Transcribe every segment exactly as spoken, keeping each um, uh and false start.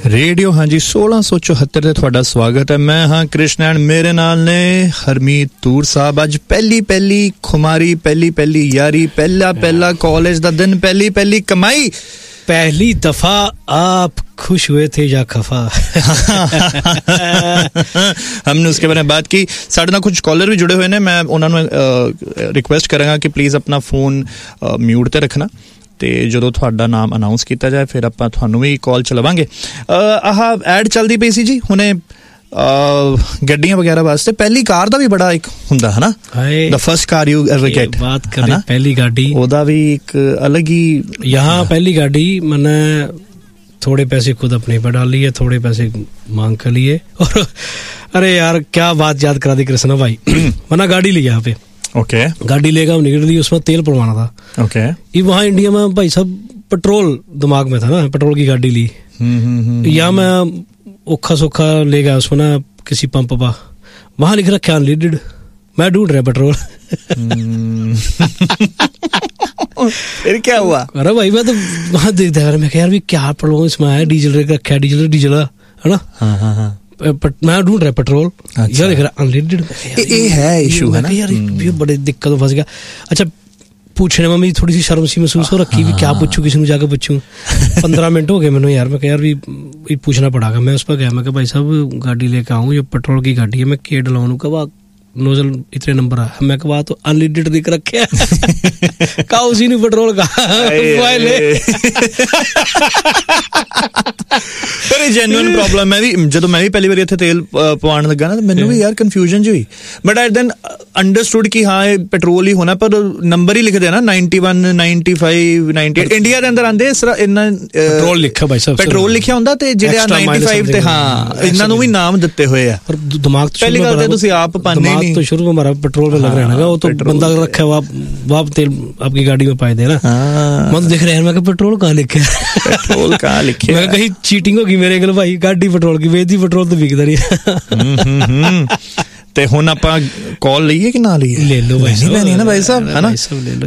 Radio ਹਾਂਜੀ सोलह सौ चौहत्तर ਤੇ ਤੁਹਾਡਾ ਸਵਾਗਤ ਹੈ। ਮੈਂ ਹਾਂ ਕ੍ਰਿਸ਼ਨ ਐਂਡ ਮੇਰੇ ਨਾਲ ਨੇ ਹਰਮੀਤ ਤੂਰ ਸਾਹਿਬ। ਅੱਜ ਪਹਿਲੀ ਪਹਿਲੀ ਖੁਮਾਰੀ, ਪਹਿਲੀ ਪਹਿਲੀ ਯਾਰੀ, ਪਹਿਲਾ ਪਹਿਲਾ कॉलेज ਦਾ ਦਿਨ, ਪਹਿਲੀ ਪਹਿਲੀ ਕਮਾਈ, पहली दफा आप खुश हुए थे या खफा? हमने उसके बारे में बात की। साढ़े नाल कुछ कॉलर भी जुड़े हुए ने, मैं उन्होंने रिक्वेस्ट करांगा कि प्लीज़ अपना फोन म्यूट ते रखना ਤੇ ਜਦੋਂ ਤੁਹਾਡਾ ਨਾਮ ਅਨਾਉਂਸ ਕੀਤਾ ਜਾਏ ਫਿਰ ਆਪਾਂ ਤੁਹਾਨੂੰ ਵੀ ਕਾਲ ਚਲਾਵਾਂਗੇ। ਆਹ ਐਡ ਚੱਲਦੀ ਪਈ ਸੀ ਜੀ ਹੁਣੇ ਗੱਡੀਆਂ ਵਗੈरह ਵਾਸਤੇ। ਪਹਿਲੀ ਕਾਰ ਦਾ ਵੀ ਬੜਾ ਇੱਕ ਹੁੰਦਾ ਹੈ ਨਾ, the first car you ever get. ਬਾਤ ਕਰੇ ਪਹਿਲੀ गाड़ी, ਉਹਦਾ ਵੀ ਇੱਕ अलग ही। यहाँ पहली गाड़ी मैंने थोड़े पैसे खुद अपने पर डाल लिए, थोड़े पैसे मांग कर लिए। और अरे यार क्या बात याद करा दी कृष्णा भाई। मैंने गाड़ी ली यहाँ पे, ओके okay. गाड़ी लेकर हम निकल ली, उसमें तेल पड़वाना था। Okay okay. ये वहाँ इंडिया में भाई साहब पेट्रोल दिमाग में था ना, पेट्रोल की गाड़ी ली। यहाँ मैं औखा सौखा ले गया उसमें ना किसी पंप पर, वहाँ लिख रखा अनलिमिटेड, मैं ढूंढ रहा पेट्रोल। फिर क्या हुआ? अरे भाई मैं तो वहाँ देखता यार, मैं यार भी क्या पेट्रोल इसमें आया, डीजल रखा है, डीजल डीजल है ना। हाँ हाँ हाँ मैं ढूंढ रहा पेट्रोल। अच्छा। यार अनलिमिटेड ये है इशू है ना यार, ये बड़ी दिक्कत में फंस गया। अच्छा पूछने में मेरी थोड़ी सी शर्म सी महसूस हो रखी भी, क्या पूछूं, किसी को जाकर पूछूं। पंद्रह मिनट हो गए मैंने यार, मैं यार भी पूछना पड़ागा। मैं उस पर गया, मैं कहा भाई साहब गाड़ी लेकर आऊँ, ये पेट्रोल की गाड़ी है, मैं के डलवाऊँ? कहा नोजल इतने नंबर है। मैं कहा तो अनलिमिटेड दिख रखे कहा उसी ने पेट्रोल का ਪਰ ਇਹ ਜੈਨੂਇਨ ਪ੍ਰੋਬਲਮ। ਮੈਂ ਵੀ ਜਦੋਂ ਮੈਂ ਵੀ ਪਹਿਲੀ ਵਾਰੀ ਇੱਥੇ ਤੇਲ ਪਵਾਉਣ ਲੱਗਾ ਨਾ, ਮੈਨੂੰ ਵੀ ਯਾਰ ਕਨਫਿਊਜ਼ਨ ਜਿਹੀ ਹੋਈ, ਬਟ ਆਈ ਦੈਨ ਅੰਡਰਸਟੂਡ ਕਿ ਹਾਂ ਇਹ ਪੈਟਰੋਲ ਹੀ ਹੋਣਾ, ਪਰ ਨੰਬਰ ਹੀ ਲਿਖਦੇ ਨਾ ninety one ninety five ninety eight. India ਦੇ ਅੰਦਰ ਆਂਦੇ ਇਸ ਤਰ੍ਹਾਂ ਇੰਨਾ ਪੈਟਰੋਲ ਲਿਖਿਆ ਭਾਈ ਸਾਹਿਬ, ਪੈਟਰੋਲ ਲਿਖਿਆ ਹੁੰਦਾ ਤੇ ਜਿਹੜੇ ਨਾਈਨਟੀ फाइव ਤੇ ਹਾਂ ਇਹਨਾਂ ਨੂੰ ਵੀ ਨਾਮ ਦਿੱਤੇ ਹੋਏ ਆ। ਪਰ ਦਿਮਾਗ ਤੋਂ ਪਹਿਲੀ ਗੱਲ ਤੇ ਤੁਸੀਂ ਆਪ ਪਾਣੇ नहीं तो शुरू में हमारा पेट्रोल में लग रहा है ना, वो तो बंदा रखा है वहाँ तेल आपकी गाड़ी में पाए देना। मैं तो देख रहा है, मैं पेट्रोल कहाँ लिखे, पेट्रोल कहाँ लिखे, मैं कहीं चीटिंग होगी मेरे गल भाई, गाड़ी पेट्रोल की बेचती, पेट्रोल तो बिकता नहीं। ਤੇ ਹੁਣ ਆਪਾਂ ਕਾਲ ਲਈਏ ਕਿ ਨਾ ਲਈਏ? ਲੈ ਲਓ ਭਾਈ ਸਾਹਿਬ, ਲੈਣੀ ਹੈ ਨਾ ਭਾਈ ਸਾਹਿਬ, ਹੈ ਨਾ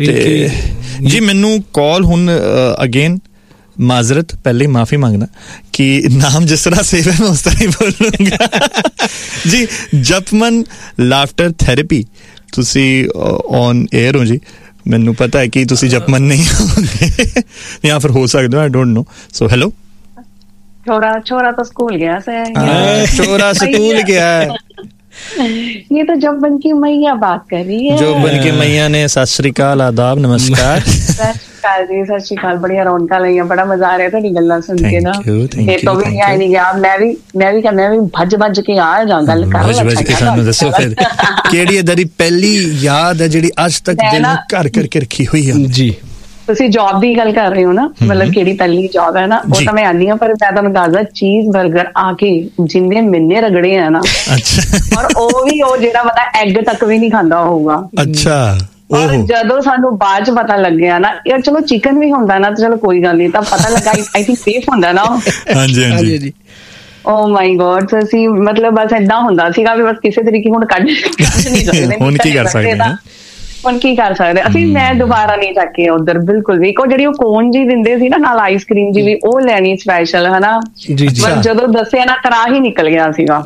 ਜੀ। ਮੈਨੂੰ ਕਾਲ ਹੁਣ ਅਗੇਨ माजरत पहले माफी मांगना कि नाम जिस तरह सेव है मैं उस तरह ही बोलूंगा जी। जपमन लाफ्टर थेरेपी तुसी ऑन एयर हो जी, मैनू पता है कि तुसी जपमन नहीं होंगे या फिर हो सकते हो, I don't know. So hello. छोरा छोरा तो स्कूल गया से, छोरा स्कूल गया है। ये तो जपमन की मैया बात कर रही है। जपमन की मैया ने सत श्री अकाल, आदाब, नमस्कार। जी सत श्री अकाल, बढ़िया रौनक लगियां, बड़ा मजा आ रहा है ਤੁਹਾਡੀ ਗੱਲਾਂ ਸੁਣ ਕੇ ਨਾ। ਇਹ तो भी नहीं नहीं गया, मैं भी मैं भी मैं भी भज भज के आ जा गल कर भज भज के सानू दसो फिर ਕਿਹੜੀ ਇਦਾਂ ਪਹਿਲੀ ਯਾਦ ਹੈ ਜਿਹੜੀ ਅੱਜ ਤੱਕ ਦਿਲ ਨੂੰ ਘਰ ਕਰਕੇ ਰੱਖੀ ਹੋਈ ਹੈ ਜੀ। ਤੁਸੀਂ ਜੌਬ ਦੀ ਗੱਲ ਕਰ ਰਹੇ ਹੋ ਨਾ, ਮਤਲਬ ਕਿਹੜੀ ਪਹਿਲੀ ਜੌਬ ਹੈ ਨਾ, ਉਹ ਤਾਂ ਮੈਂ ਆਨੀ ਆ, ਪਰ ਮੈਂ ਤੁਹਾਨੂੰ ਦੱਸਦਾ ਚੀਜ਼ 버ਗਰ ਆ ਕੇ ਜਿੰਨੇ ਮਿੰਨੇ ਰਗੜੇ ਆ ਨਾ, ਅੱਛਾ, ਔਰ ਉਹ ਵੀ ਉਹ ਜਿਹੜਾ ਪਤਾ ਐਗ ਤੱਕ ਵੀ ਨਹੀਂ ਖਾਂਦਾ ਹੋਊਗਾ। ਅੱਛਾ। ਔਰ ਜਦੋਂ ਸਾਨੂੰ ਬਾਅਦ ਚ ਪਤਾ ਲੱਗਿਆ ਨਾ, ਯਾਰ ਚਲੋ ਚਿਕਨ ਵੀ ਹੁੰਦਾ ਨਾ ਤਾਂ ਚਲੋ ਕੋਈ ਗੱਲ ਨਹੀਂ, ਤਾਂ ਪਤਾ ਲੱਗਾ ਆਈ ਥਿੰਕ ਸੇਫ ਹੁੰਦਾ ਨਾ। ਹਾਂਜੀ ਹਾਂਜੀ। ਓ ਮਾਈ ਗॉड, ਅਸੀਂ ਮਤਲਬ ਬਸ ਏਦਾਂ ਹੁੰਦਾ ਸੀਗਾ ਵੀ ਬਸ ਕਿਸੇ ਤਰੀਕੇ ਹੁਣ ਕੱਢ ਨਹੀਂ ਸਕਦੇ। ਹੁਣ ਕੀ ਕਰ ਸਕਦੇ ਹਾਂ, ਹੁਣ ਕੀ ਕਰ ਸਕਦੇ ਅਸੀਂ। ਮੈਂ ਦੁਬਾਰਾ ਨਹੀਂ ਜਾ ਕੇ ਉਧਰ ਬਿਲਕੁਲ ਵੀ। ਉਹ ਜਿਹੜੀ ਉਹ ਕੋਨ ਜੀ ਦਿੰਦੇ ਸੀ ਨਾ ਨਾਲ ਆਈਸਕ੍ਰੀਮ ਜੀ ਵੀ, ਉਹ ਲੈਣੀ ਸਪੈਸ਼ਲ ਹੈ ਨਾ, ਪਰ ਜਦੋਂ ਦੱਸਿਆ ਨਾ ਕਰਾ ਹੀ ਨਿਕਲ ਗਿਆ ਸੀਗਾ।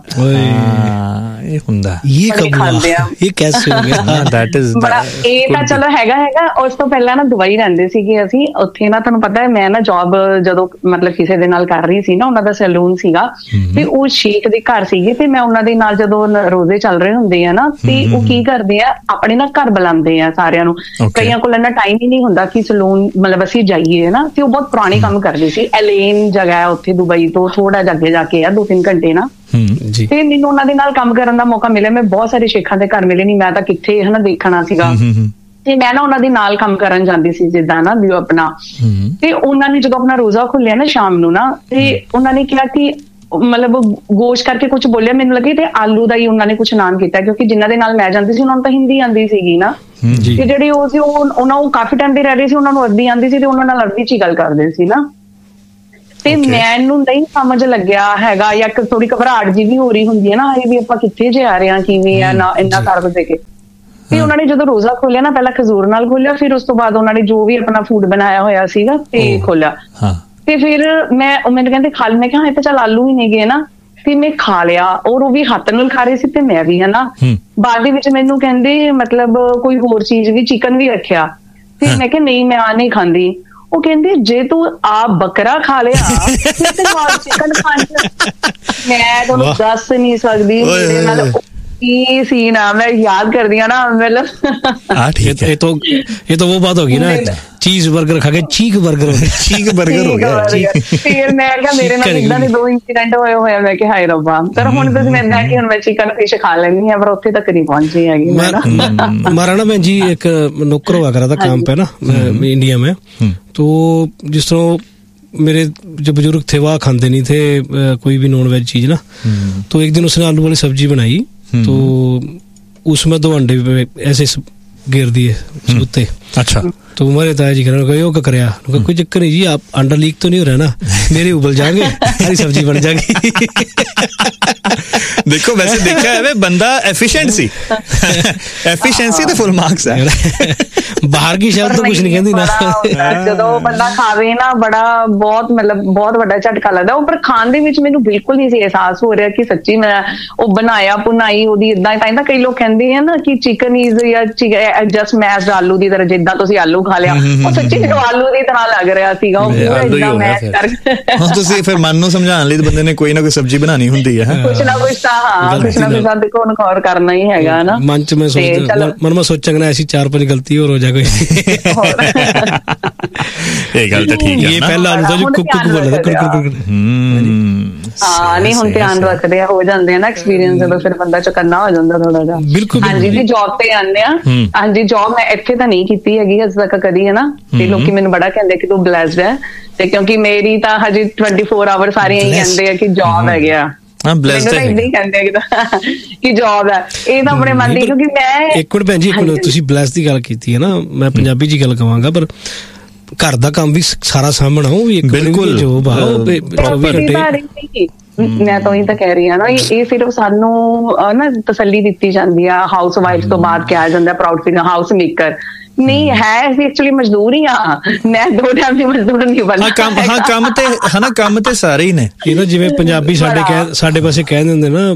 ਇਹ ਹੁੰਦਾ ਇਹ ਕਬ ਖਾਂਦੇ ਆ, ਇਹ ਕੈਸੇ ਹੋ ਗਿਆ? ਦੈਟ ਇਜ਼ ਬੜਾ ਇਹ ਤਾਂ ਚਲੋ ਹੈਗਾ ਹੈਗਾ। ਉਸ ਤੋਂ ਪਹਿਲਾਂ ਨਾ ਦੁਬਈ ਰਹਿੰਦੇ ਸੀਗੇ ਅਸੀਂ, ਉੱਥੇ ਨਾ ਤੁਹਾਨੂੰ ਪਤਾ ਹੈ ਮੈਂ ਨਾ ਜੌਬ ਜਦੋਂ ਮਤਲਬ ਕਿਸੇ ਦੇ ਨਾਲ ਕਰ ਰਹੀ ਸੀ ਨਾ, ਉਹਨਾਂ ਦਾ ਸੈਲੂਨ ਸੀਗਾ ਤੇ ਉਹ ਸ਼ੇਖ ਦੇ ਘਰ ਸੀਗੇ, ਤੇ ਮੈਂ ਉਹਨਾਂ ਦੇ ਨਾਲ ਜਦੋਂ ਰੋਜ਼ੇ ਚੱਲ ਰਹੇ ਹੁੰਦੇ ਆ ਨਾ, ਤੇ ਉਹ ਕੀ ਕਰਦੇ ਆ ਆਪਣੇ ਨਾ ਘਰ ਬੁਲਾਉਂਦੇ ਆ ਸਾਰਿਆਂ ਨੂੰ। ਕਈਆਂ ਕੋਲ ਇੰਨਾ ਟਾਈਮ ਹੀ ਨਹੀਂ ਹੁੰਦਾ ਕਿ ਸੈਲੂਨ ਮਤਲਬ ਅਸੀਂ ਜਾਈਏ ਨਾ, ਤੇ ਉਹ ਬਹੁਤ ਪੁਰਾਣੇ ਕੰਮ ਕਰਦੇ ਸੀ। ਐਲੇਨ ਜਗ੍ਹਾ ਹੈ ਉੱਥੇ ਦੁਬਈ ਤੋਂ ਥੋੜਾ ਜਿਹਾ ਅੱਗੇ ਜਾ ਕੇ ਆ, ਦੋ ਤਿੰਨ ਘੰਟੇ ਨਾ। ਤੇ ਮੈਨੂੰ ਉਹਨਾਂ ਦੇ ਨਾਲ ਕੰਮ ਕਰਨ ਦਾ ਮੌਕਾ ਮਿਲਿਆ। ਮੈਂ ਬਹੁਤ ਸਾਰੇ ਸ਼ੇਖਾਂ ਦੇ ਘਰ ਮਿਲੇ ਨਹੀਂ, ਮੈਂ ਤਾਂ ਕਿੱਥੇ ਹਨਾ ਦੇਖਣਾ ਸੀਗਾ, ਤੇ ਮੈਂ ਨਾ ਉਹਨਾਂ ਦੇ ਨਾਲ ਕੰਮ ਕਰਨ ਜਾਂਦੀ ਸੀ ਜਿੱਦਾਂ ਨਾ ਵੀ ਆਪਣਾ। ਤੇ ਉਹਨਾਂ ਨੇ ਜਦੋਂ ਆਪਣਾ ਰੋਜ਼ਾ ਖੋਲਿਆ ਨਾ ਸ਼ਾਮ ਨੂੰ ਨਾ, ਤੇ ਉਹਨਾਂ ਨੇ ਕਿਹਾ ਕਿ ਮਤਲਬ ਗੋਸ਼ਤ ਕਰਕੇ ਕੁਛ ਬੋਲਿਆ ਮੈਨੂੰ ਲੱਗੇ, ਤੇ ਆਲੂ ਦਾ ਹੀ ਉਹਨਾਂ ਨੇ ਕੁਛ ਨਾਨ ਕੀਤਾ, ਕਿਉਂਕਿ ਜਿਨ੍ਹਾਂ ਦੇ ਨਾਲ ਮੈਂ ਜਾਂਦੀ ਸੀ ਉਹਨਾਂ ਨੂੰ ਤਾਂ ਹਿੰਦੀ ਆਉਂਦੀ ਸੀਗੀ ਨਾ, ਤੇ ਜਿਹੜੇ ਉਹ ਸੀ ਉਹ ਉਹਨਾਂ ਨੂੰ ਕਾਫੀ ਟਾਈਮ ਦੇ ਰਹਿ ਰਹੇ ਸੀ, ਉਹਨਾਂ ਨੂੰ ਅਰਬੀ ਆਉਂਦੀ ਸੀ, ਤੇ ਉਹਨਾਂ ਨਾਲ ਅਰਬੀ ਚ ਹੀ ਗੱਲ ਕਰਦੇ ਸੀ ਨਾ। ਤੇ ਮੈਨੂੰ ਨਹੀਂ ਸਮਝ ਲੱਗਿਆ ਹੈਗਾ, ਜਾਂ ਥੋੜੀ ਘਬਰਾਹਟ ਜੀ ਵੀ ਹੋ ਰਹੀ ਹੁੰਦੀ ਹੈ ਨਾ, ਇਹ ਵੀ ਆਪਾਂ ਕਿੱਥੇ ਜੇ ਆ ਰਹੇ ਹਾਂ, ਕਿਵੇਂ ਆ ਨਾ, ਇੰਨਾ ਕਰ ਦੇ ਕੇ। ਤੇ ਉਹਨਾਂ ਨੇ ਜਦੋਂ ਰੋਜ਼ਾ ਖੋਲਿਆ ਨਾ, ਪਹਿਲਾਂ ਖਜੂਰ ਨਾਲ ਖੋਲਿਆ, ਫਿਰ ਉਸ ਤੋਂ ਬਾਅਦ ਉਹਨਾਂ ਨੇ ਜੋ ਵੀ ਆਪਣਾ ਫੂਡ ਬਣਾਇਆ ਹੋਇਆ ਸੀਗਾ ਤੇ ਖੋਲਿਆ। ਤੇ ਫਿਰ ਮੈਂ ਉਹ ਮੈਨੂੰ ਕਹਿੰਦੇ ਖਾ ਲੈ, ਮੈਂ ਕਿਹਾ ਹਾਂ ਇਹ ਤਾਂ ਚੱਲ ਆਲੂ ਹੀ ਨਹੀਂ ਗਏ ਨਾ, ਤੇ ਮੈਂ ਖਾ ਲਿਆ ਔਰ ਉਹ ਵੀ ਹੱਥ ਨਾਲ ਖਾ ਰਹੇ ਸੀ ਤੇ ਮੈਂ ਵੀ, ਹਨਾ। ਬਾਅਦ ਦੇ ਵਿੱਚ ਮੈਨੂੰ ਕਹਿੰਦੇ ਮਤਲਬ ਕੋਈ ਹੋਰ ਚੀਜ਼ ਵੀ, ਚਿਕਨ ਵੀ ਰੱਖਿਆ, ਤੇ ਮੈਂ ਕਿਹਾ ਨਹੀਂ ਮੈਂ ਆ ਨਹੀਂ ਖਾਂਦੀ। ਉਹ ਕਹਿੰਦੇ ਜੇ ਤੂੰ ਆ ਬੱਕਰਾ ਖਾ ਲਿਆ ਤੇ ਨਾਲ ਚਿਕਨ ਖਾਣ ਚ, ਮੈਂ ਤੁਹਾਨੂੰ ਦੱਸ ਨਹੀਂ ਸਕਦੀ ਮੇਰੇ ਨਾਲ ਕੀ ਸੀ ਨਾ, ਮੈਂ ਯਾਦ ਕਰਦੀ ਹਾਂ ਨਾ, ਮਤਲਬ ਇਹ ਤਾਂ ਇਹ ਤਾਂ ਉਹ ਬਾਤ ਹੋ ਗਈ ਨਾ, ਚੀਜ਼ 버ਗਰ ਖਾ ਕੇ ਚੀਕ 버ਗਰ ਹੋ ਗਿਆ, ਚੀਕ 버ਗਰ ਹੋ ਗਿਆ। ਫਿਰ ਮੈਂ ਕਿਹਾ ਮੇਰੇ ਨਾਲ ਇਦਾਂ ਦੇ ਦੋ ਇੰਸੀਡੈਂਟ ਹੋਏ ਹੋਏ, ਮੈਂ ਕਿਹਾ ਹਾਏ ਰੱਬਾ। ਪਰ ਹੁਣ ਤੁਸੀਂ ਮੈਨੂੰ ਕਿ ਹੁਣ ਮੈਂ ਚਿਕਨ ਫਿਸ਼ ਖਾ ਲੈਂਦੀ ਹਾਂ, ਪਰ ਉੱਥੇ ਤੱਕ ਨਹੀਂ ਪਹੁੰਚੀ ਹੈਗੀ। हमारा ना बहन जी एक नौकर हुआ करा था काम पे ना इंडिया में, तो जिस तरह मेरे जो बुजुर्ग थे वह खाते नहीं थे कोई भी नॉन वेज चीज ना, तो एक दिन उसने आलू वाली सब्जी बनाई, तो उसमें दो अंडे ऐसे घेर दिए सबूते। अच्छा। तो हमारे ताया जी कहने लगे करया, कोई चक्कर नहीं जी, आप अंडा लीक तो नहीं हो रहा ना, मेरे उबल जाएंगे, सारी सब्जी बन जाएगी। देखो वैसे देखा है बंदा एफिशिएंट सी, एफिशिएंसी तो फुल मार्क्स है। बाहर की शब्द तो कुछ नहीं कहती ना, ਜਦੋਂ ਬੰਦਾ ਖਾਵੇ ਨਾ ਬੜਾ ਬਹੁਤ ਮਤਲਬ ਬਹੁਤ ਵੱਡਾ ਝਟਕਾ ਲੱਗਦਾ। ਉਹ ਪਰ ਖਾਣ ਦੇ ਵਿੱਚ ਮੈਨੂੰ ਬਿਲਕੁਲ ਨਹੀਂ ਸੀ ਅਹਿਸਾਸ ਹੋ ਰਿਹਾ ਕਿ ਸੱਚੀ ਮੈਂ ਉਹ ਬਣਾਇਆ ਪੁਨਾਈ ਉਹਦੀ ਇਦਾਂ ਤਾਂ ਕਈ ਲੋਕ ਕਹਿੰਦੇ ਆ ਨਾ ਕਿ ਚਿਕਨ ਇਜ਼ ਜਾਂ ਜਸਟ ਮੈਸ਼ਡ ਆਲੂ ਦੀ ਤਰ੍ਹਾਂ, ਜਿੱਦਾਂ ਤੁਸੀਂ ਆਲੂ ਖਾ ਲਿਆ, ਉਹ ਸੱਚੀ ਮੈਨੂੰ ਆਲੂ ਦੀ ਤਰ੍ਹਾਂ ਲੱਗ ਰਿਹਾ ਸੀਗਾ, ਉਹ ਪੂਰਾ ਇਦਾਂ ਮੈਸ਼ ਕਰਕੇ। ਹਾਂ ਤੁਸੀਂ ਫਿਰ ਮਨ ਨੂੰ ਸਮਝਾਉਣ ਲਈ ਬੰਦੇ ਨੇ ਕੋਈ ਨਾ ਕੋਈ ਸਬਜ਼ੀ ਬਣਾਉਣੀ ਹੁੰਦੀ ਹੈ, ਕੁਛ ਨਾ ਕੁਛ ਤਾਂ ਹਾਂ ਕੁਛ ਨਾ ਕੁਛ ਤਾਂ ਦੇਖੋ ਨਖੌਰ ਕਰਨਾ ਹੀ ਹੈਗਾ ਨਾ। ਮਨ ਚ ਮੈਂ ਸੋਚਦਾ ਮਨ ਮੈਂ ਸੋਚਾਂਗਾ ਐਸੀ ਚਾਰ ਪੰਜ ਗਲਤੀ ਹੋਰ ਹੋ ਜਾ ਕੋਈ। ਇਹ ਗੱਲ ਤਾਂ ਠੀਕ ਹੈ, ਇਹ ਪਹਿਲਾ ਆਲੂ ਦਾ ਜੋ ਕੁੱਕ ਕੁੱਕ ਬੋਲਦਾ ਕੁੱਕ ਕੁੱਕ। ਹਾਂ ਨਹੀਂ ਹੁਣ ਧਿਆਨ ਰੱਖਦੇ ਆ, ਹੋ ਜਾਂਦੇ ਆ ਨਾ ਐਕਸਪੀਰੀਅੰਸ, ਜਦੋਂ ਫਿਰ ਬੰਦਾ ਚੁਕੰਨਾ ਹੋ ਜਾਂਦਾ ਥੋੜਾ ਜਿਹਾ। ਬਿਲਕੁਲ। ਹਾਂਜੀ ਜੀ ਜੌਬ ਤੇ ਆਉਂਦੇ ਆ। ਹਾਂਜੀ ਜੌਬ ਮੈਂ ਇੱਥੇ ਤਾਂ ਨਹੀਂ ਕੀਤੀ ਹੈਗੀ ਅੱਜ ਤੱਕ ਕਦੀ, ਹੈ ਨਾ, ਤੇ ਲੋਕੀ ਮੈਨੂੰ ਬੜਾ ਕਹਿੰਦੇ ਕਿ ਤੂੰ ਬਲੈਸਡ ਹੈ, ਤੇ ਕਿਉਂਕਿ ਮੇਰੀ ਤਾਂ ਹਜੇ ਟਵੈਂਟੀ ਫੋਰ ਆਵਰ ਸਾਰੇ ਇਹੀ ਕਹਿੰਦੇ ਆ ਕਿ ਜੌਬ ਹੈਗੇ ਆ, ਕਿ ਜੌਬ ਹੈ। ਇਹ ਤਾਂ ਆਪਣੇ ਮਨ ਦੀ, ਕਿਉਂਕਿ ਮੈਂ ਇੱਕ ਮਿੰਟ ਭੈਣ ਜੀ, ਇੱਕ ਮਿੰਟ ਤੁਸੀਂ ਬਲੈਸ ਦੀ ਗੱਲ ਕੀਤੀ ਹੈ ਨਾ, ਮੈਂ ਪੰਜਾਬੀ ਚ ਗੱਲ ਕਵਾਂਗਾ, ਪਰ ਘਰ ਦਾ ਕੰਮ ਵੀ ਸਾਰਾ ਸਾਂਭਣਾ ਉਹ ਵੀ ਇੱਕ ਬਿਲਕੁਲ ਜੋਬ ਆ, ਚੌਵੀ ਘੰਟੇ। ਮੈਂ ਤਾਂ ਉਹੀ ਤਾਂ ਕਹਿ ਰਹੀ ਹਾਂ ਨਾ, ਇਹ ਸਿਰਫ ਸਾਨੂੰ ਨਾ ਤਸੱਲੀ ਦਿੱਤੀ ਜਾਂਦੀ ਆ, ਹਾਊਸ ਵਾਈਫ ਤੋਂ ਬਾਅਦ ਕਿਹਾ ਜਾਂਦਾ ਪ੍ਰਾਊਡ ਫੀਲ ਹਾਊਸ ਮੇਕਰ। ਨਹੀਂ ਹੈ, ਅਸੀਂ ਐਕਚੁਅਲੀ ਮਜ਼ਦੂਰ ਹੀ ਆ, ਮੈਂ ਦੋ ਟਾਈਮ ਦੀ ਮਜ਼ਦੂਰ ਨਹੀਂ ਬਣਨਾ। ਹਾਂ ਕੰਮ ਹਾਂ ਕੰਮ ਤੇ ਹਨਾ, ਕੰਮ ਤੇ ਸਾਰੇ ਹੀ ਨੇ। ਇਹ ਨਾ ਜਿਵੇਂ ਪੰਜਾਬੀ ਸਾਡੇ ਕਹਿ ਸਾਡੇ ਪਾਸੇ ਕਹਿ ਦਿੰਦੇ ਨਾ